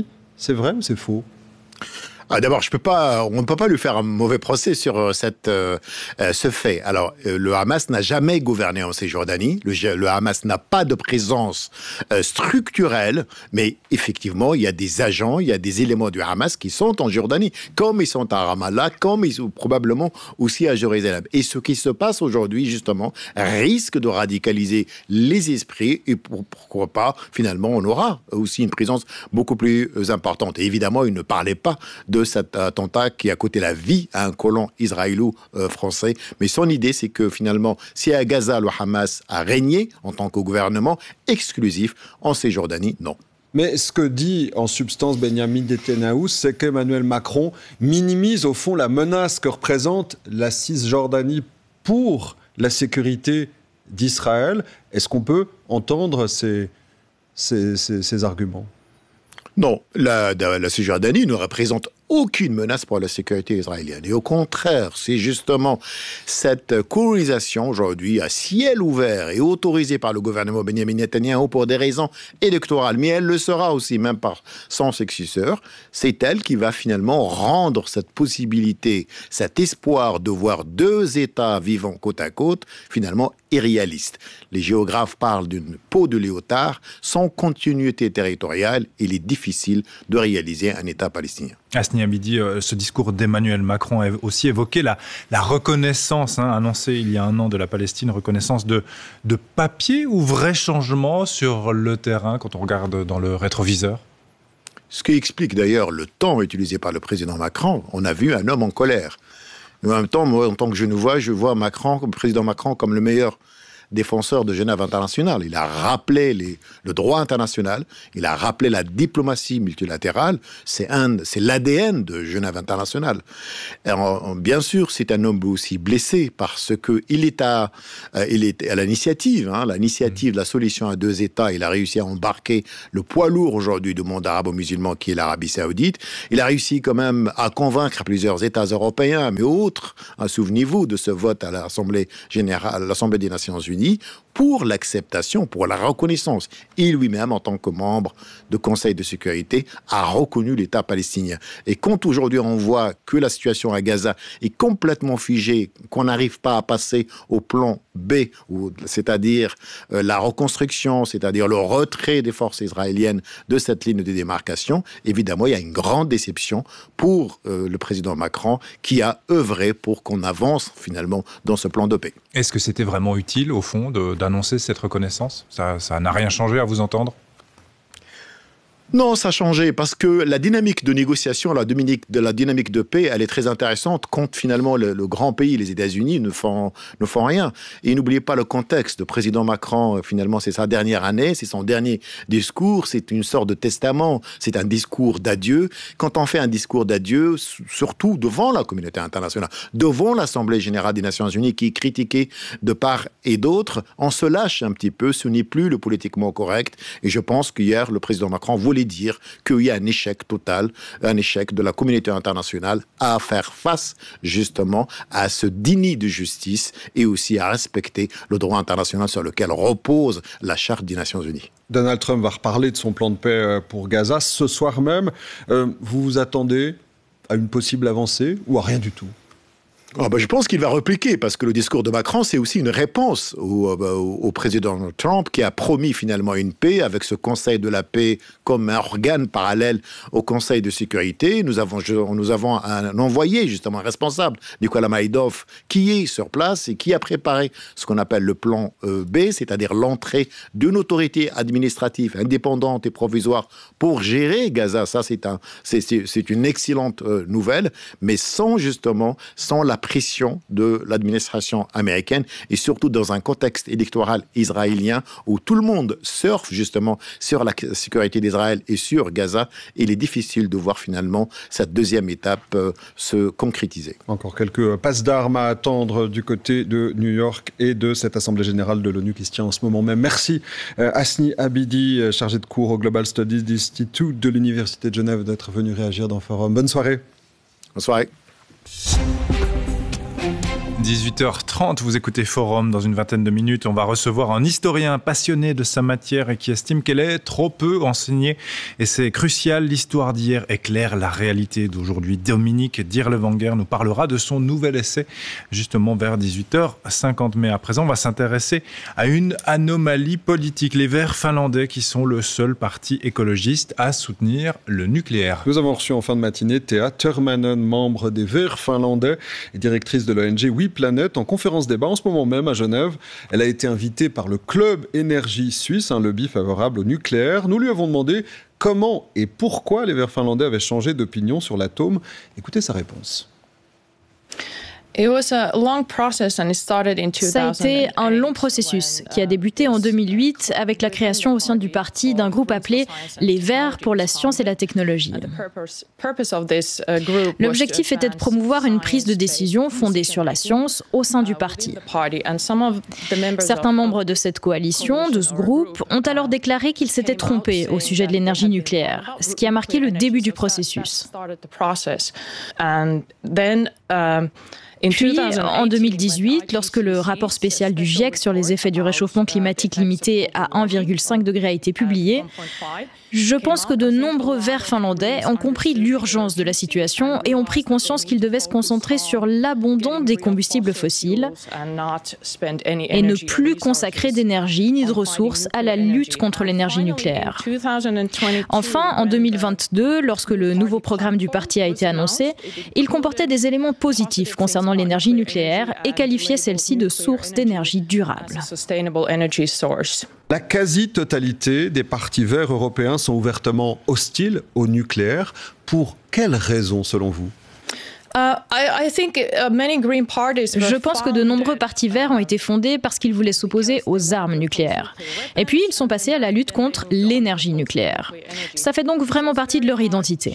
C'est vrai ou c'est faux ? Ah, d'abord, je peux pas, on ne peut pas lui faire un mauvais procès sur cette, euh, ce fait. Alors, euh, le Hamas n'a jamais gouverné en Cisjordanie. Le, le Hamas n'a pas de présence euh, structurelle, mais effectivement, il y a des agents, il y a des éléments du Hamas qui sont en Jordanie, comme ils sont à Ramallah, comme ils sont probablement aussi à Jérusalem. Et ce qui se passe aujourd'hui, justement, risque de radicaliser les esprits et pour, pourquoi pas, finalement, on aura aussi une présence beaucoup plus importante. Et évidemment, il ne parlait pas de de cet attentat qui a coûté la vie à un colon israélo-français. Mais son idée, c'est que finalement, si à Gaza, le Hamas a régné en tant que gouvernement exclusif, en Cisjordanie, non. Mais ce que dit en substance Benjamin Netanyahou, c'est qu'Emmanuel Macron minimise au fond la menace que représente la Cisjordanie pour la sécurité d'Israël. Est-ce qu'on peut entendre ces, ces, ces, ces arguments ? Non, la, la Cisjordanie ne représente aucune menace pour la sécurité israélienne. Et au contraire, c'est justement cette colonisation aujourd'hui à ciel ouvert et autorisée par le gouvernement Benjamin Netanyahou pour des raisons électorales, mais elle le sera aussi même par son successeur, c'est elle qui va finalement rendre cette possibilité, cet espoir de voir deux États vivant côte à côte, finalement irréaliste. Les géographes parlent d'une peau de léotard. Sans continuité territoriale, il est difficile de réaliser un État palestinien. Hasni Abidi, ce discours d'Emmanuel Macron a aussi évoqué la, la reconnaissance hein, annoncée il y a un an de la Palestine, reconnaissance de, de papier ou vrai changement sur le terrain quand on regarde dans le rétroviseur? Ce qui explique d'ailleurs le temps utilisé par le président Macron. On a vu un homme en colère. Mais en même temps, moi, en tant que Genevois, je vois Macron, comme président Macron, comme le meilleur défenseur de Genève internationale. Il a rappelé les, le droit international, il a rappelé la diplomatie multilatérale. C'est un, c'est l'A D N de Genève internationale. Alors, bien sûr, c'est un homme aussi blessé parce que il est à, euh, il est à l'initiative, hein, l'initiative de la solution à deux États. Il a réussi à embarquer le poids lourd aujourd'hui du monde arabo-musulman qui est l'Arabie Saoudite. Il a réussi quand même à convaincre plusieurs États européens, mais autres. Hein, souvenez-vous de ce vote à l'Assemblée générale, l'Assemblée des Nations Unies, pour l'acceptation, pour la reconnaissance. Il lui-même, en tant que membre du Conseil de sécurité, a reconnu l'État palestinien. Et quand aujourd'hui on voit que la situation à Gaza est complètement figée, qu'on n'arrive pas à passer au plan B, c'est-à-dire euh, la reconstruction, c'est-à-dire le retrait des forces israéliennes de cette ligne de démarcation, évidemment, il y a une grande déception pour euh, le président Macron qui a œuvré pour qu'on avance finalement dans ce plan de paix. Est-ce que c'était vraiment utile, au fond, de, d'annoncer cette reconnaissance ? Ça, ça n'a rien changé à vous entendre ? Non, ça a changé parce que la dynamique de négociation, la dynamique de, la dynamique de paix, elle est très intéressante quand finalement le, le grand pays, les États-Unis, ne font, ne font rien. Et n'oubliez pas le contexte. Le président Macron, finalement, c'est sa dernière année, c'est son dernier discours, c'est une sorte de testament, c'est un discours d'adieu. Quand on fait un discours d'adieu, surtout devant la communauté internationale, devant l'Assemblée générale des Nations Unies qui est critiquée de part et d'autre, on se lâche un petit peu, ce n'est plus le politiquement correct. Et je pense qu'hier, le président Macron voulait dire qu'il y a un échec total, un échec de la communauté internationale à faire face justement à ce déni de justice et aussi à respecter le droit international sur lequel repose la Charte des Nations Unies. Donald Trump va reparler de son plan de paix pour Gaza ce soir même. Euh, vous vous attendez à une possible avancée ou à rien du tout ? Oh ben je pense qu'il va répliquer parce que le discours de Macron, c'est aussi une réponse au, au, au président Trump qui a promis finalement une paix avec ce Conseil de la paix comme un organe parallèle au Conseil de sécurité. Nous avons, nous avons un envoyé, justement, un responsable, Nicolas Maïdov, qui est sur place et qui a préparé ce qu'on appelle le plan B, c'est-à-dire l'entrée d'une autorité administrative indépendante et provisoire pour gérer Gaza. Ça, c'est, un, c'est, c'est, c'est une excellente nouvelle, mais sans justement, sans la pression de l'administration américaine et surtout dans un contexte électoral israélien où tout le monde surfe justement sur la sécurité d'Israël et sur Gaza, il est difficile de voir finalement cette deuxième étape euh, se concrétiser. Encore quelques passes d'armes à attendre du côté de New York et de cette Assemblée générale de l'ONU qui se tient en ce moment même. Merci euh, Hasni Abidi, chargé de cours au Global Studies Institute de l'Université de Genève, d'être venu réagir dans Forum. Bonne soirée. Bonne soirée. dix-huit heures trente, vous écoutez Forum. Dans une vingtaine de minutes, on va recevoir un historien passionné de sa matière et qui estime qu'elle est trop peu enseignée. Et c'est crucial, l'histoire d'hier éclaire la réalité d'aujourd'hui. Dominique Dirlewanger nous parlera de son nouvel essai, justement vers dix-huit heures cinquante. Mais à présent, on va s'intéresser à une anomalie politique. Les Verts finlandais qui sont le seul parti écologiste à soutenir le nucléaire. Nous avons reçu en fin de matinée Thea Törmänen, membre des Verts finlandais et directrice de l'O N G Oui Planète, en conférence débat en ce moment même à Genève. Elle a été invitée par le Club Énergie Suisse, un lobby favorable au nucléaire. Nous lui avons demandé comment et pourquoi les Verts finlandais avaient changé d'opinion sur l'atome. Écoutez sa réponse. Ça a été un long processus qui a débuté en deux mille huit avec la création au sein du parti d'un groupe appelé les Verts pour la science et la technologie. L'objectif était de promouvoir une prise de décision fondée sur la science au sein du parti. Certains membres de cette coalition, de ce groupe, ont alors déclaré qu'ils s'étaient trompés au sujet de l'énergie nucléaire, ce qui a marqué le début du processus. Puis, en deux mille dix-huit, lorsque le rapport spécial du GIEC sur les effets du réchauffement climatique limité à un virgule cinq degré a été publié, je pense que de nombreux Verts finlandais ont compris l'urgence de la situation et ont pris conscience qu'ils devaient se concentrer sur l'abandon des combustibles fossiles et ne plus consacrer d'énergie ni de ressources à la lutte contre l'énergie nucléaire. Enfin, en deux mille vingt-deux, lorsque le nouveau programme du parti a été annoncé, il comportait des éléments positifs concernant l'énergie nucléaire et qualifiait celle-ci de source d'énergie durable. La quasi-totalité des partis verts européens sont ouvertement hostiles au nucléaire. Pour quelles raisons, selon vous ? Je pense que de nombreux partis verts ont été fondés parce qu'ils voulaient s'opposer aux armes nucléaires. Et puis, ils sont passés à la lutte contre l'énergie nucléaire. Ça fait donc vraiment partie de leur identité.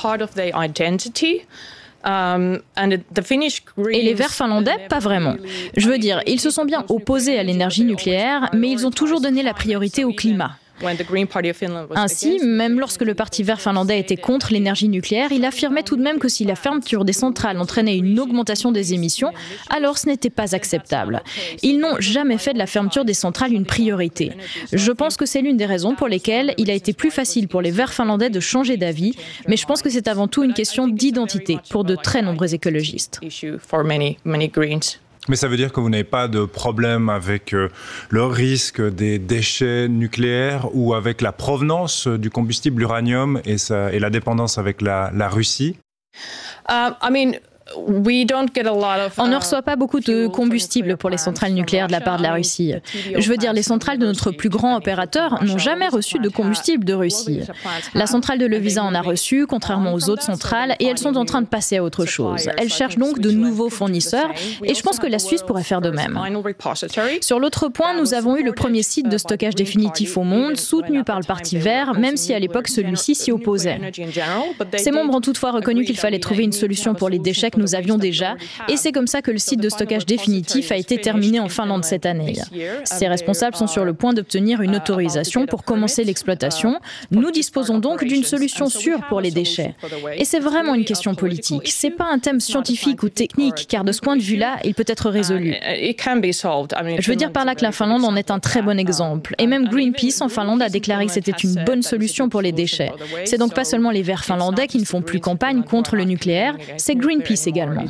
Et les Verts finlandais, pas vraiment. Je veux dire, ils se sont bien opposés à l'énergie nucléaire, mais ils ont toujours donné la priorité au climat. Ainsi, même lorsque le Parti vert finlandais était contre l'énergie nucléaire, il affirmait tout de même que si la fermeture des centrales entraînait une augmentation des émissions, alors ce n'était pas acceptable. Ils n'ont jamais fait de la fermeture des centrales une priorité. Je pense que c'est l'une des raisons pour lesquelles il a été plus facile pour les Verts finlandais de changer d'avis, mais je pense que c'est avant tout une question d'identité pour de très nombreux écologistes. Mais ça veut dire que vous n'avez pas de problème avec euh, le risque des déchets nucléaires ou avec la provenance du combustible uranium et, sa, et la dépendance avec la, la Russie ? uh, I mean... On ne reçoit pas beaucoup de combustible pour les centrales nucléaires de la part de la Russie. Je veux dire, les centrales de notre plus grand opérateur n'ont jamais reçu de combustible de Russie. La centrale de Loviisa en a reçu, contrairement aux autres centrales, et elles sont en train de passer à autre chose. Elles cherchent donc de nouveaux fournisseurs, et je pense que la Suisse pourrait faire de même. Sur l'autre point, nous avons eu le premier site de stockage définitif au monde, soutenu par le Parti vert, même si à l'époque celui-ci s'y opposait. Ces membres ont toutefois reconnu qu'il fallait trouver une solution pour les déchets que nous avions déjà, et c'est comme ça que le site de stockage définitif a été terminé en Finlande cette année. Ces responsables sont sur le point d'obtenir une autorisation pour commencer l'exploitation. Nous disposons donc d'une solution sûre pour les déchets. Et c'est vraiment une question politique. C'est pas un thème scientifique ou technique, car de ce point de vue-là, il peut être résolu. Je veux dire par là que la Finlande en est un très bon exemple. Et même Greenpeace en Finlande a déclaré que c'était une bonne solution pour les déchets. C'est donc pas seulement les Verts finlandais qui ne font plus campagne contre le nucléaire, c'est Greenpeace également.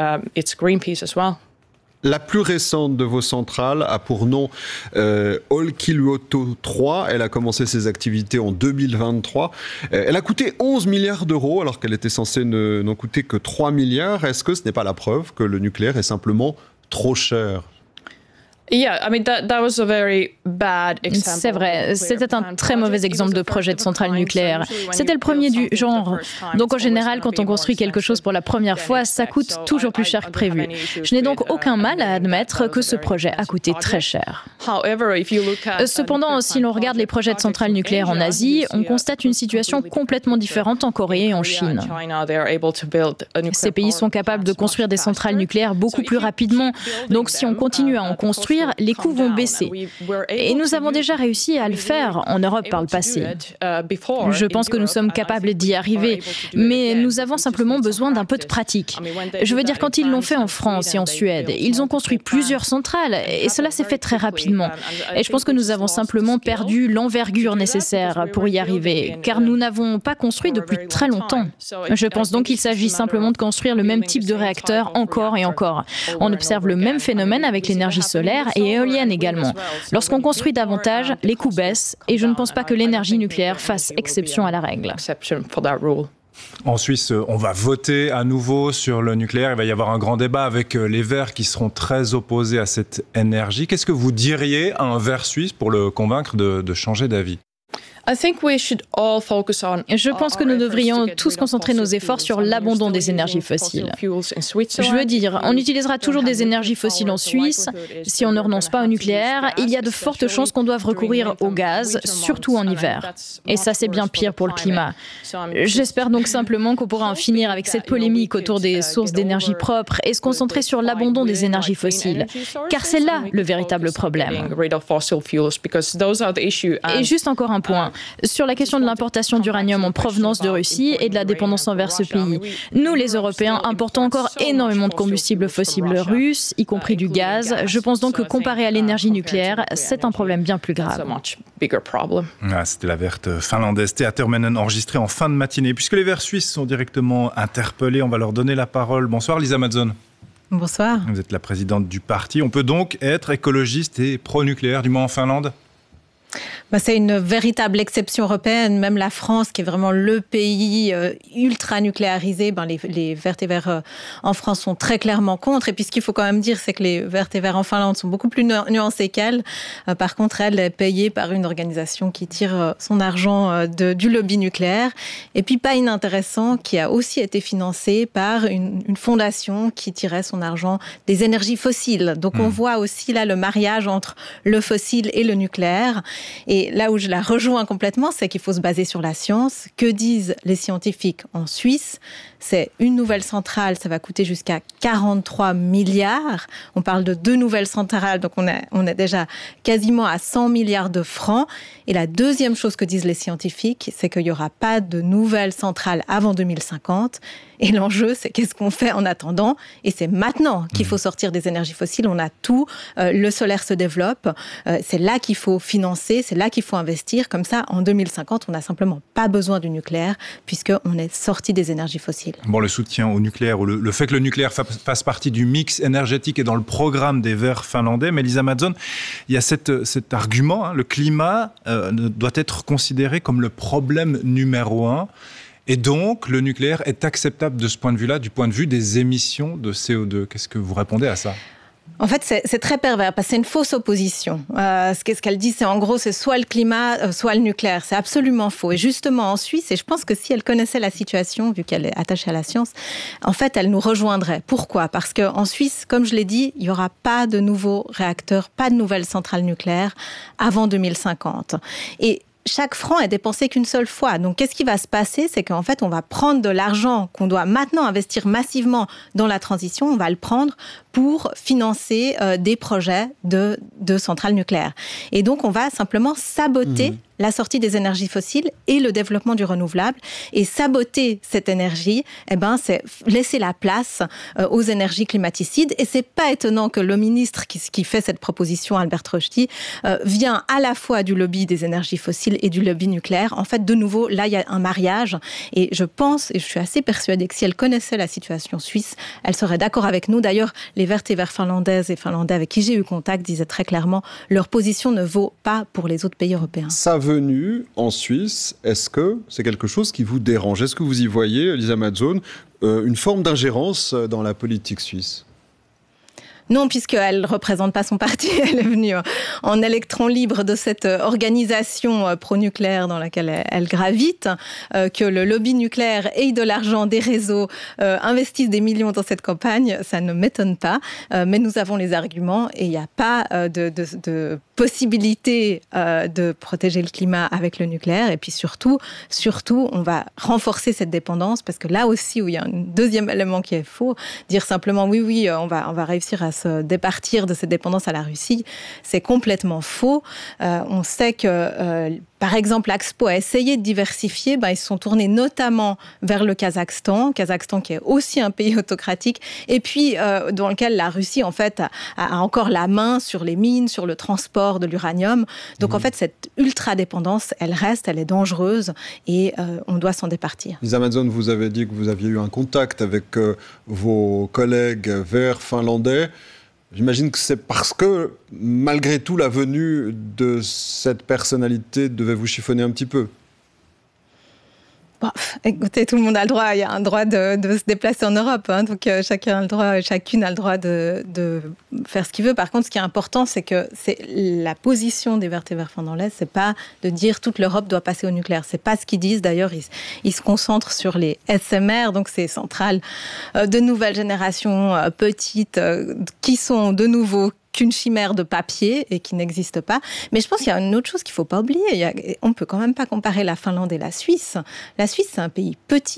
La plus récente de vos centrales a pour nom euh, Olkiluoto trois. Elle a commencé ses activités en deux mille vingt-trois. Euh, elle a coûté onze milliards d'euros alors qu'elle était censée ne, n'en coûter que trois milliards. Est-ce que ce n'est pas la preuve que le nucléaire est simplement trop cher ? C'est vrai, c'était un très mauvais exemple de projet de centrale nucléaire. C'était le premier du genre. Donc en général, quand on construit quelque chose pour la première fois, ça coûte toujours plus cher que prévu. Je n'ai donc aucun mal à admettre que ce projet a coûté très cher. Cependant, si l'on regarde les projets de centrales nucléaires en Asie, on constate une situation complètement différente en Corée et en Chine. Ces pays sont capables de construire des centrales nucléaires beaucoup plus rapidement. Donc si on continue à en construire, les coûts vont baisser. Et nous avons déjà réussi à le faire en Europe par le passé. Je pense que nous sommes capables d'y arriver, mais nous avons simplement besoin d'un peu de pratique. Je veux dire, quand ils l'ont fait en France et en Suède, ils ont construit plusieurs centrales et cela s'est fait très rapidement. Et je pense que nous avons simplement perdu l'envergure nécessaire pour y arriver, car nous n'avons pas construit depuis très longtemps. Je pense donc qu'il s'agit simplement de construire le même type de réacteur encore et encore. On observe le même phénomène avec l'énergie solaire et éolienne également. Lorsqu'on construit davantage, les coûts baissent et je ne pense pas que l'énergie nucléaire fasse exception à la règle. En Suisse, on va voter à nouveau sur le nucléaire. Il va y avoir un grand débat avec les Verts qui seront très opposés à cette énergie. Qu'est-ce que vous diriez à un Vert suisse pour le convaincre de, de changer d'avis ? Je pense que nous devrions tous concentrer nos efforts sur l'abandon des énergies fossiles. Je veux dire, on utilisera toujours des énergies fossiles en Suisse. Si on ne renonce pas au nucléaire, il y a de fortes chances qu'on doive recourir au gaz, surtout en hiver. Et ça, c'est bien pire pour le climat. J'espère donc simplement qu'on pourra en finir avec cette polémique autour des sources d'énergie propres et se concentrer sur l'abandon des énergies fossiles. Car c'est là le véritable problème. Et juste encore un point. Bien, sur la question de l'importation d'uranium en provenance de Russie et de la dépendance envers ce pays, nous les Européens importons encore énormément de combustibles fossiles russes, y compris du gaz. Je pense donc que comparé à l'énergie nucléaire, c'est un problème bien plus grave. Ah, c'était la verte finlandaise Thea Törmänen enregistrée en fin de matinée. Puisque les verts suisses sont directement interpellés, on va leur donner la parole. Bonsoir Lisa Mazzone. Bonsoir. Vous êtes la présidente du parti. On peut donc être écologiste et pro-nucléaire, du moins en Finlande ? Bah, c'est une véritable exception européenne. Même la France, qui est vraiment le pays euh, ultra nucléarisé, ben les, les Verts et Verts euh, en France sont très clairement contre. Et puis ce qu'il faut quand même dire, c'est que les Verts et Verts en Finlande sont beaucoup plus nu- nuancés qu'elle. Euh, par contre, elle est payée par une organisation qui tire euh, son argent euh, de, du lobby nucléaire. Et puis pas inintéressant, qui a aussi été financée par une, une fondation qui tirait son argent des énergies fossiles. Donc mmh. on voit aussi là le mariage entre le fossile et le nucléaire. Et là où je la rejoins complètement, c'est qu'il faut se baser sur la science. Que disent les scientifiques en Suisse ? C'est une nouvelle centrale, ça va coûter jusqu'à quarante-trois milliards. On parle de deux nouvelles centrales, donc on est, on est déjà quasiment à cent milliards de francs. Et la deuxième chose que disent les scientifiques, c'est qu'il n'y aura pas de nouvelles centrales avant deux mille cinquante. Et l'enjeu, c'est qu'est-ce qu'on fait en attendant ? Et c'est maintenant qu'il faut sortir des énergies fossiles. On a tout. Euh, le solaire se développe. Euh, c'est là qu'il faut financer. C'est là qu'il faut investir. Comme ça, en deux mille cinquante, on n'a simplement pas besoin du nucléaire puisqu'on est sorti des énergies fossiles. Bon, le soutien au nucléaire ou le, le fait que le nucléaire fa- fasse partie du mix énergétique est dans le programme des Verts finlandais. Mais Lisa Mazzone, il y a cette, cet argument, hein, le climat euh, doit être considéré comme le problème numéro un. Et donc, le nucléaire est acceptable de ce point de vue-là, du point de vue des émissions de C O deux. Qu'est-ce que vous répondez à ça ? En fait, c'est, c'est très pervers parce que c'est une fausse opposition. Euh, ce, ce qu'elle dit, c'est en gros, c'est soit le climat, euh, soit le nucléaire. C'est absolument faux. Et justement, en Suisse, et je pense que si elle connaissait la situation, vu qu'elle est attachée à la science, en fait, elle nous rejoindrait. Pourquoi ? Parce qu'en Suisse, comme je l'ai dit, il n'y aura pas de nouveaux réacteurs, pas de nouvelles centrales nucléaires avant deux mille cinquante. Et chaque franc est dépensé qu'une seule fois. Donc, qu'est-ce qui va se passer ? C'est qu'en fait, on va prendre de l'argent qu'on doit maintenant investir massivement dans la transition, on va le prendre pour financer euh, des projets de, de centrales nucléaires. Et donc, on va simplement saboter mmh. la sortie des énergies fossiles et le développement du renouvelable. Et saboter cette énergie, eh ben, c'est laisser la place euh, aux énergies climaticides. Et c'est pas étonnant que le ministre qui, qui fait cette proposition, Albert Rochti, euh, vient à la fois du lobby des énergies fossiles et du lobby nucléaire. En fait, de nouveau, là, il y a un mariage. Et je pense, et je suis assez persuadée que si elle connaissait la situation suisse, elle serait d'accord avec nous. D'ailleurs, les Verts et Verts finlandaises et finlandais avec qui j'ai eu contact disaient très clairement leur position ne vaut pas pour les autres pays européens. Sa venue en Suisse, est-ce que c'est quelque chose qui vous dérange ? Est-ce que vous y voyez, Lisa Mazzone, euh, une forme d'ingérence dans la politique suisse ? Non, puisqu'elle ne représente pas son parti, elle est venue en électron libre de cette organisation pro-nucléaire dans laquelle elle, elle gravite, euh, que le lobby nucléaire ait de l'argent, des réseaux, euh, investissent des millions dans cette campagne, ça ne m'étonne pas, euh, mais nous avons les arguments et il n'y a pas euh, de, de, de possibilité euh, de protéger le climat avec le nucléaire. Et puis surtout, surtout, on va renforcer cette dépendance parce que là aussi où il y a un deuxième élément qui est faux, dire simplement oui, oui, on va, on va réussir à se départir de cette dépendance à la Russie, c'est complètement faux. Euh, on sait que, euh, par exemple, l'Axpo a essayé de diversifier. Ben, ils se sont tournés notamment vers le Kazakhstan, Kazakhstan qui est aussi un pays autocratique, et puis euh, dans lequel la Russie, en fait, a, a encore la main sur les mines, sur le transport de l'uranium. Donc, mmh. en fait, cette ultra-dépendance, elle reste, elle est dangereuse, et euh, on doit s'en départir. Lisa Mazzone, vous avez dit que vous aviez eu un contact avec euh, vos collègues verts finlandais. J'imagine que c'est parce que, malgré tout, la venue de cette personnalité devait vous chiffonner un petit peu. Bon, écoutez, tout le monde a le droit, il y a un droit de, de se déplacer en Europe, hein, donc euh, chacun a le droit, chacune a le droit de, de faire ce qu'il veut. Par contre, ce qui est important, c'est que c'est la position des Verts et Verts finlandais, c'est pas de dire toute l'Europe doit passer au nucléaire. C'est pas ce qu'ils disent. D'ailleurs, ils, ils se concentrent sur les S M R, donc ces centrales euh, de nouvelle génération, euh, petites, euh, qui sont de nouveau qu'une chimère de papier et qui n'existe pas. Mais je pense qu'il y a une autre chose qu'il ne faut pas oublier. Il y a, on ne peut quand même pas comparer la Finlande et la Suisse. La Suisse, c'est un pays petit,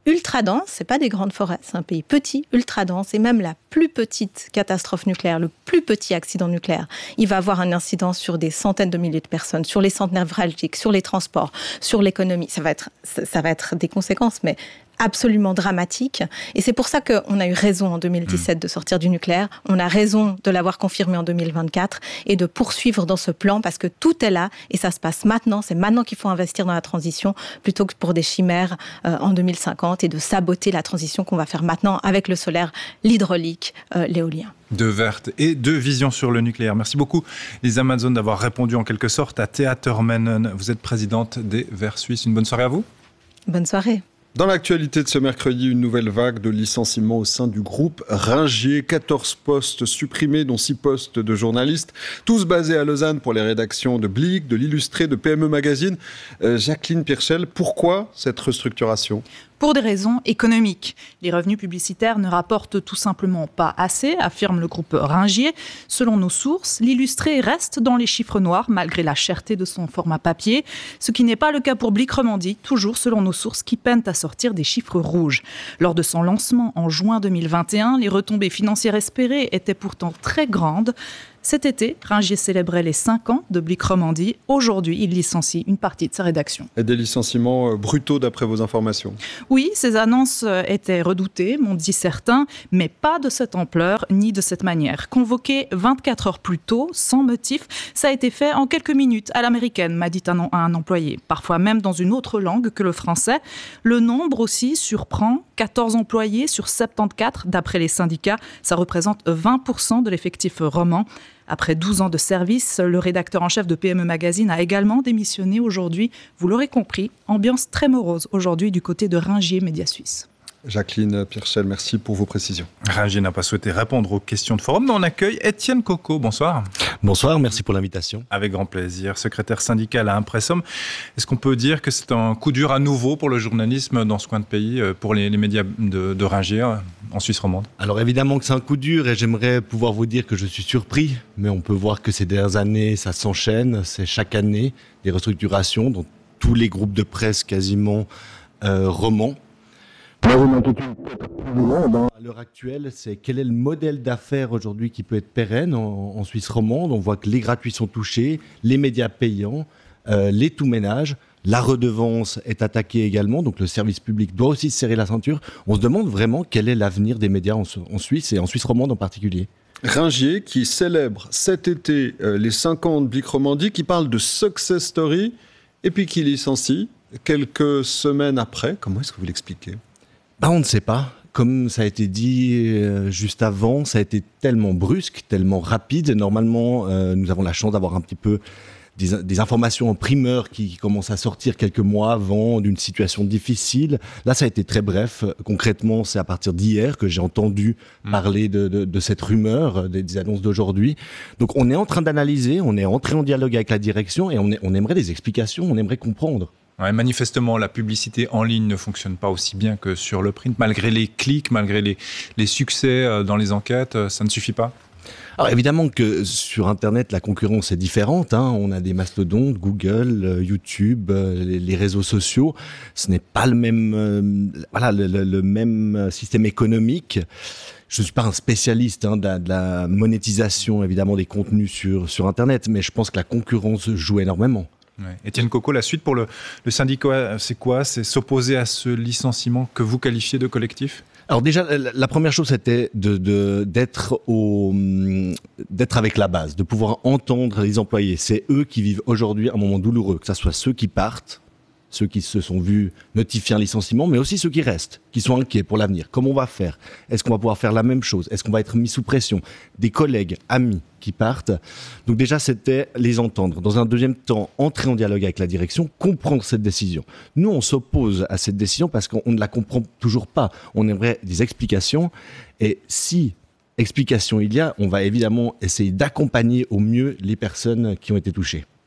ultra dense, c'est pas des grandes forêts, c'est un pays petit, ultra dense, et même la plus petite catastrophe nucléaire, le plus petit accident nucléaire, il va avoir une incidence sur des centaines de milliers de personnes, sur les centres névralgiques, sur les transports, sur l'économie. Ça va être, ça va être des conséquences, mais absolument dramatique. Et c'est pour ça qu'on a eu raison en deux mille dix-sept mmh. de sortir du nucléaire. On a raison de l'avoir confirmé en deux mille vingt-quatre et de poursuivre dans ce plan parce que tout est là et ça se passe maintenant. C'est maintenant qu'il faut investir dans la transition plutôt que pour des chimères euh, en deux mille cinquante et de saboter la transition qu'on va faire maintenant avec le solaire, l'hydraulique, euh, l'éolien. Deux vertes et deux visions sur le nucléaire. Merci beaucoup, Lisa Manzon, d'avoir répondu en quelque sorte à Theatermannen. Vous êtes présidente des Verts Suisses. Une bonne soirée à vous. Bonne soirée. Dans l'actualité de ce mercredi, une nouvelle vague de licenciements au sein du groupe Ringier. quatorze postes supprimés, dont six postes de journalistes, tous basés à Lausanne pour les rédactions de Blick, de l'Illustré, de P M E Magazine. Euh, Jacqueline Pirchel, pourquoi cette restructuration ? Pour des raisons économiques. Les revenus publicitaires ne rapportent tout simplement pas assez, affirme le groupe Ringier. Selon nos sources, l'Illustré reste dans les chiffres noirs malgré la cherté de son format papier, ce qui n'est pas le cas pour Blick Romandie, toujours selon nos sources qui peinent à sortir des chiffres rouges. Lors de son lancement en juin deux mille vingt et un, les retombées financières espérées étaient pourtant très grandes. Cet été, Ringier célébrait les cinq ans de Blick Romandie. Aujourd'hui, il licencie une partie de sa rédaction. Et des licenciements brutaux d'après vos informations ? Oui, ces annonces étaient redoutées, m'ont dit certains, mais pas de cette ampleur ni de cette manière. Convoqué vingt-quatre heures plus tôt, sans motif, ça a été fait en quelques minutes à l'américaine, m'a dit un, un employé. Parfois même dans une autre langue que le français. Le nombre aussi surprend. quatorze employés sur soixante-quatorze d'après les syndicats. Ça représente vingt pour cent de l'effectif roman. Après douze ans de service, le rédacteur en chef de P M E Magazine a également démissionné aujourd'hui. Vous l'aurez compris, ambiance très morose aujourd'hui du côté de Ringier Média Suisse. Jacqueline Pirchel, merci pour vos précisions. Ringier n'a pas souhaité répondre aux questions de forum, mais on accueille Étienne Coco. Bonsoir. Bonsoir, merci pour l'invitation. Avec grand plaisir. Secrétaire syndical à Impressum. Est-ce qu'on peut dire que c'est un coup dur à nouveau pour le journalisme dans ce coin de pays, pour les, les médias de, de Ringier en Suisse romande ? Alors évidemment que c'est un coup dur et j'aimerais pouvoir vous dire que je suis surpris, mais on peut voir que ces dernières années, ça s'enchaîne. C'est chaque année des restructurations dans tous les groupes de presse quasiment euh, romans. Moi, j'ai une inquiétude peut-être plus grande à l'heure actuelle, c'est quel est le modèle d'affaires aujourd'hui qui peut être pérenne en, en Suisse romande. On voit que les gratuits sont touchés, les médias payants, euh, les tout-ménages, la redevance est attaquée également, donc le service public doit aussi se serrer la ceinture. On se demande vraiment quel est l'avenir des médias en, en Suisse et en Suisse romande en particulier. Ringier qui célèbre cet été euh, les cinq ans de Blick Romandie, qui parle de success story et puis qui licencie quelques semaines après. Comment est-ce que vous l'expliquez ? Bah, on ne sait pas. Comme ça a été dit euh, juste avant, ça a été tellement brusque, tellement rapide. Normalement, euh, nous avons la chance d'avoir un petit peu des, des informations en primeur qui, qui commencent à sortir quelques mois avant d'une situation difficile. Là, ça a été très bref. Concrètement, c'est à partir d'hier que j'ai entendu mmh. parler de, de, de cette rumeur, des, des annonces d'aujourd'hui. Donc, on est en train d'analyser, on est entré en dialogue avec la direction et on, est, on aimerait des explications, on aimerait comprendre. Ouais, manifestement, la publicité en ligne ne fonctionne pas aussi bien que sur le print. Malgré les clics, malgré les, les succès dans les enquêtes, ça ne suffit pas ? Alors évidemment que sur Internet, la concurrence est différente. Hein. On a des mastodontes, Google, YouTube, les, les réseaux sociaux. Ce n'est pas le même, euh, voilà, le, le, le même système économique. Je ne suis pas un spécialiste hein, de, la, de la monétisation, évidemment, des contenus sur, sur Internet, mais je pense que la concurrence joue énormément. Ouais. Étienne Coco, la suite pour le, le syndicat, c'est quoi ? C'est s'opposer à ce licenciement que vous qualifiez de collectif ? Alors déjà, la première chose, c'était de, de, d'être, au, d'être avec la base, de pouvoir entendre les employés. C'est eux qui vivent aujourd'hui un moment douloureux, que ce soit ceux qui partent, ceux qui se sont vus notifier un licenciement, mais aussi ceux qui restent, qui sont inquiets pour l'avenir. Comment on va faire ? Est-ce qu'on va pouvoir faire la même chose ? Est-ce qu'on va être mis sous pression ? Des collègues, amis qui partent. Donc déjà, c'était les entendre. Dans un deuxième temps, entrer en dialogue avec la direction, comprendre cette décision. Nous, on s'oppose à cette décision parce qu'on ne la comprend toujours pas. On aimerait des explications. Et si explications il y a, on va évidemment essayer d'accompagner au mieux les personnes qui ont été touchées.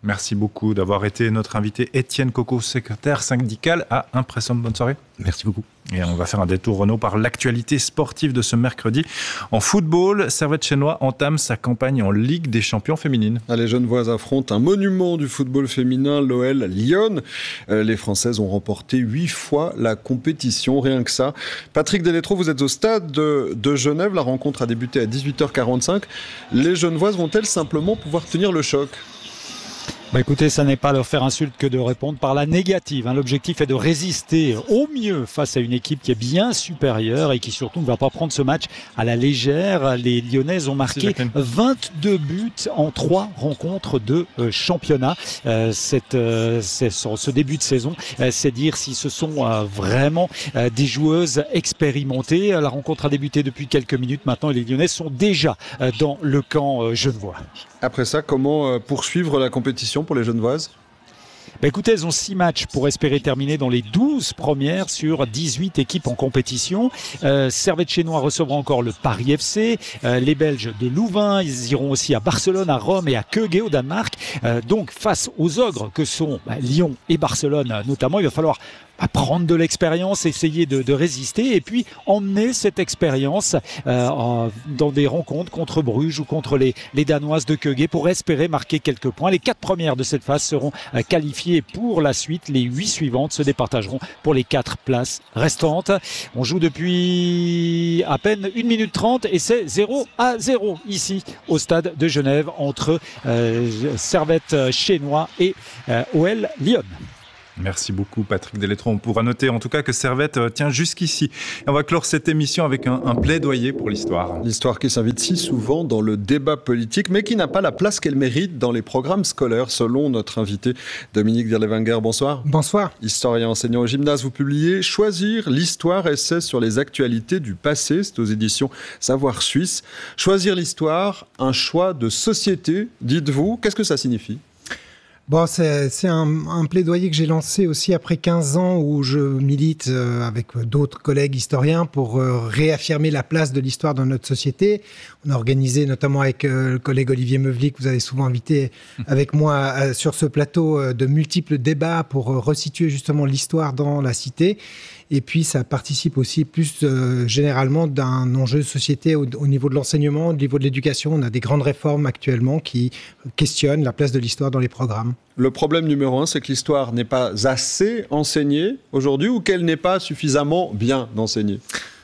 Merci beaucoup d'avoir été notre invité. Étienne Coco, secrétaire syndical à Impressum. Bonne soirée. Merci beaucoup. Et on va faire un détour, Renaud, par l'actualité sportive de ce mercredi. En football, Servette Chénois entame sa campagne en Ligue des champions féminines. Les Genevoises affrontent un monument du football féminin, l'O L Lyon. Euh, les Françaises ont remporté huit fois la compétition, rien que ça. Patrick Delétro, vous êtes au stade de, de Genève. La rencontre a débuté à dix-huit heures quarante-cinq. Les Genevoises vont-elles simplement pouvoir tenir le choc ? Bah écoutez, ça n'est pas leur faire insulte que de répondre par la négative. Hein. L'objectif est de résister au mieux face à une équipe qui est bien supérieure et qui surtout ne va pas prendre ce match à la légère. Les Lyonnaises ont marqué vingt-deux buts en trois rencontres de euh, championnat. Euh, cette, euh, c'est, ce début de saison, euh, c'est dire si ce sont euh, vraiment euh, des joueuses expérimentées. La rencontre a débuté depuis quelques minutes maintenant et les Lyonnaises sont déjà euh, dans le camp euh, genevois. Après ça, comment euh, poursuivre la compétition pour les Genevoises ? Bah écoutez, elles ont six matchs pour espérer terminer dans les douze premières sur dix-huit équipes en compétition. Euh, Servette Chénois recevra encore le Paris F C. Euh, les Belges de Louvain, ils iront aussi à Barcelone, à Rome et à Køge au Danemark. Euh, donc face aux ogres que sont bah, Lyon et Barcelone notamment, il va falloir à prendre de l'expérience, essayer de, de résister et puis emmener cette expérience euh, en, dans des rencontres contre Bruges ou contre les, les Danoises de Køge pour espérer marquer quelques points. Les quatre premières de cette phase seront euh, qualifiées pour la suite. Les huit suivantes se départageront pour les quatre places restantes. On joue depuis à peine une minute trente et c'est zéro à zéro ici au stade de Genève entre euh, Servette Chénois et euh, O L Lyon. Merci beaucoup Patrick Delétro. On pourra noter en tout cas que Servette tient jusqu'ici. Et on va clore cette émission avec un, un plaidoyer pour l'histoire. L'histoire qui s'invite si souvent dans le débat politique, mais qui n'a pas la place qu'elle mérite dans les programmes scolaires, selon notre invité Dominique Dirlewanger. Bonsoir. Bonsoir. Historien enseignant au gymnase, vous publiez « Choisir l'histoire, essai sur les actualités du passé ». C'est aux éditions Savoir Suisse. Choisir l'histoire, un choix de société, dites-vous. Qu'est-ce que ça signifie ? Bon, c'est, c'est un, un plaidoyer que j'ai lancé aussi après quinze ans où je milite euh, avec d'autres collègues historiens pour euh, réaffirmer la place de l'histoire dans notre société. On a organisé notamment avec euh, le collègue Olivier Meuvely, que vous avez souvent invité avec moi euh, sur ce plateau, euh, de multiples débats pour euh, resituer justement l'histoire dans la cité. Et puis, ça participe aussi plus euh, généralement d'un enjeu de société au, au niveau de l'enseignement, au niveau de l'éducation. On a des grandes réformes actuellement qui questionnent la place de l'histoire dans les programmes. Le problème numéro un, c'est que l'histoire n'est pas assez enseignée aujourd'hui ou qu'elle n'est pas suffisamment bien enseignée.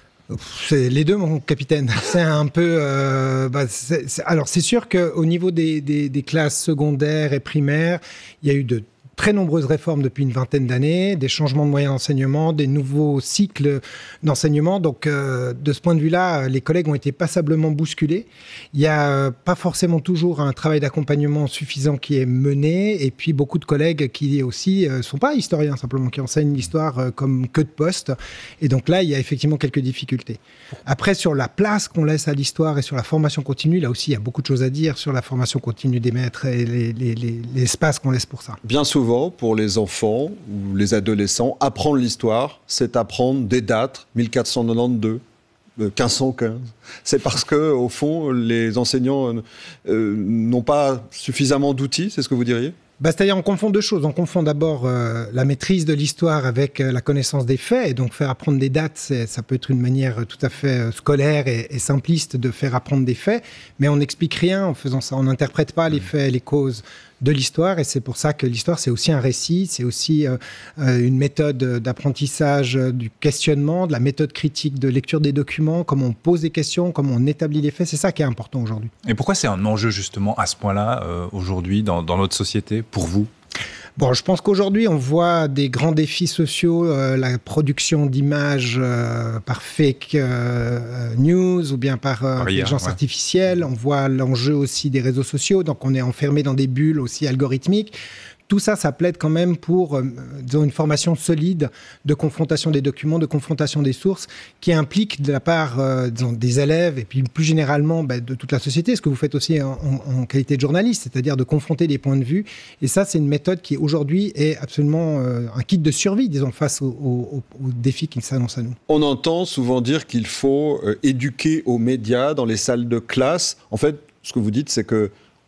C'est les deux, mon capitaine. C'est un peu. Euh, bah, c'est, c'est, alors, c'est sûr qu'au niveau des, des, des classes secondaires et primaires, il y a eu de très nombreuses réformes depuis une vingtaine d'années, des changements de moyens d'enseignement, des nouveaux cycles d'enseignement. Donc, euh, de ce point de vue-là, les collègues ont été passablement bousculés. Il n'y a euh, pas forcément toujours un travail d'accompagnement suffisant qui est mené. Et puis, beaucoup de collègues qui aussi ne euh, sont pas historiens, simplement, qui enseignent l'histoire euh, comme queue de poste. Et donc là, il y a effectivement quelques difficultés. Après, sur la place qu'on laisse à l'histoire et sur la formation continue, là aussi, il y a beaucoup de choses à dire sur la formation continue des maîtres et les, les, les, l'espace qu'on laisse pour ça. Bien souvent, pour les enfants ou les adolescents, apprendre l'histoire, c'est apprendre des dates, mille quatre cent quatre-vingt-douze, quinze cent quinze. C'est parce que, au fond, les enseignants euh, n'ont pas suffisamment d'outils, c'est ce que vous diriez ? Bah, c'est-à-dire, on confond deux choses. On confond d'abord euh, la maîtrise de l'histoire avec euh, la connaissance des faits. Et donc, faire apprendre des dates, c'est, ça peut être une manière tout à fait euh, scolaire et, et simpliste de faire apprendre des faits. Mais on n'explique rien en faisant ça. On n'interprète pas les faits, les causes de l'histoire. Et c'est pour ça que l'histoire, c'est aussi un récit. C'est aussi euh, une méthode d'apprentissage euh, du questionnement, de la méthode critique de lecture des documents, comment on pose des questions, comment on établit les faits. C'est ça qui est important aujourd'hui. Et pourquoi c'est un enjeu, justement, à ce point-là, euh, aujourd'hui, dans, dans notre société, pour vous ? Bon, je pense qu'aujourd'hui, on voit des grands défis sociaux, euh, la production d'images euh, par fake euh, news ou bien par euh, intelligence ouais. artificielle. On voit l'enjeu aussi des réseaux sociaux, donc on est enfermé dans des bulles aussi algorithmiques. Tout ça, ça plaide quand même pour euh, disons, une formation solide de confrontation des documents, de confrontation des sources, qui implique de la part euh, disons, des élèves et puis plus généralement bah, de toute la société, ce que vous faites aussi en, en, en qualité de journaliste, c'est-à-dire de confronter des points de vue. Et ça, c'est une méthode qui aujourd'hui est absolument euh, un kit de survie, disons, face aux, aux, aux défis qui s'annoncent à nous. On entend souvent dire qu'il faut euh, éduquer aux médias dans les salles de classe. En fait, ce que vous dites, c'est que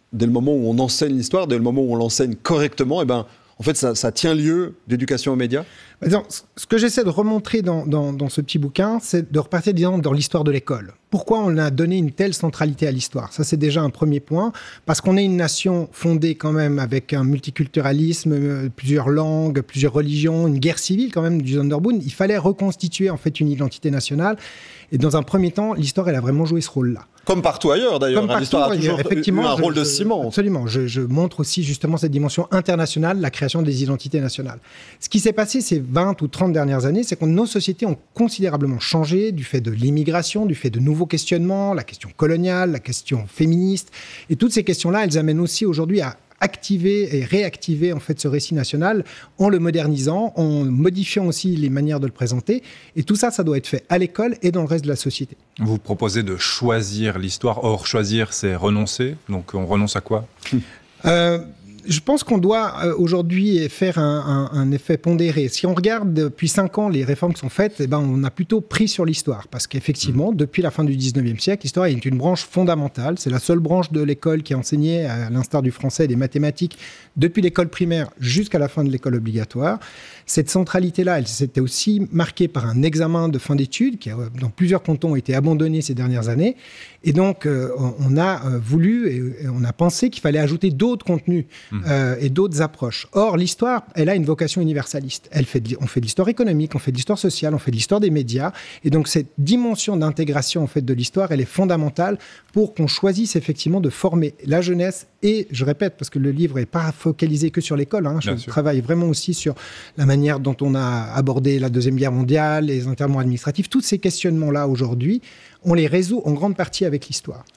dès le moment où on enseigne l'histoire, dès le moment où on l'enseigne correctement, eh ben, en fait, ça, ça tient lieu d'éducation aux médias? Ce que j'essaie de remontrer dans, dans, dans ce petit bouquin, c'est de repartir disons, dans l'histoire de l'école. Pourquoi on a donné une telle centralité à l'histoire? Ça, c'est déjà un premier point. Parce qu'on est une nation fondée quand même avec un multiculturalisme, plusieurs langues, plusieurs religions, une guerre civile quand même du Sonderboom. Il fallait reconstituer en fait une identité nationale. Et dans un premier temps, l'histoire, elle a vraiment joué ce rôle-là. Comme partout ailleurs, d'ailleurs. Comme l'histoire partout, a toujours effectivement, eu un je, rôle de je, ciment. Absolument. Je, je montre aussi justement cette dimension internationale, la création des identités nationales. Ce qui s'est passé ces vingt ou trente dernières années, c'est que nos sociétés ont considérablement changé du fait de l'immigration, du fait de nouveaux questionnements, la question coloniale, la question féministe. Et toutes ces questions-là, elles amènent aussi aujourd'hui à activer et réactiver en fait ce récit national en le modernisant, en modifiant aussi les manières de le présenter. Et tout ça, ça doit être fait à l'école et dans le reste de la société. Vous proposez de choisir l'histoire. Or, choisir, c'est renoncer. Donc, on renonce à quoi? euh, Je pense qu'on doit euh, aujourd'hui faire un, un, un effet pondéré. Si on regarde depuis cinq ans les réformes qui sont faites, eh ben, on a plutôt pris sur l'histoire. Parce qu'effectivement, mmh. depuis la fin du dix-neuvième siècle, l'histoire est une branche fondamentale. C'est la seule branche de l'école qui est enseignée, à l'instar du français et des mathématiques, depuis l'école primaire jusqu'à la fin de l'école obligatoire. Cette centralité-là, elle s'était aussi marquée par un examen de fin d'études qui, dans plusieurs cantons, a été abandonné ces dernières années. Et donc, euh, on a euh, voulu et, et on a pensé qu'il fallait ajouter d'autres contenus mmh. euh, et d'autres approches. Or, l'histoire, elle a une vocation universaliste. Elle fait de, on fait de l'histoire économique, on fait de l'histoire sociale, on fait de l'histoire des médias. Et donc, cette dimension d'intégration en fait, de l'histoire, elle est fondamentale pour qu'on choisisse effectivement de former la jeunesse. Et, je répète, parce que le livre n'est pas focalisé que sur l'école, hein, je travaille vraiment aussi sur la manière dont on a abordé la Deuxième Guerre mondiale, les internements administratifs, tous ces questionnements-là aujourd'hui, on les résout en grande partie avec l'histoire.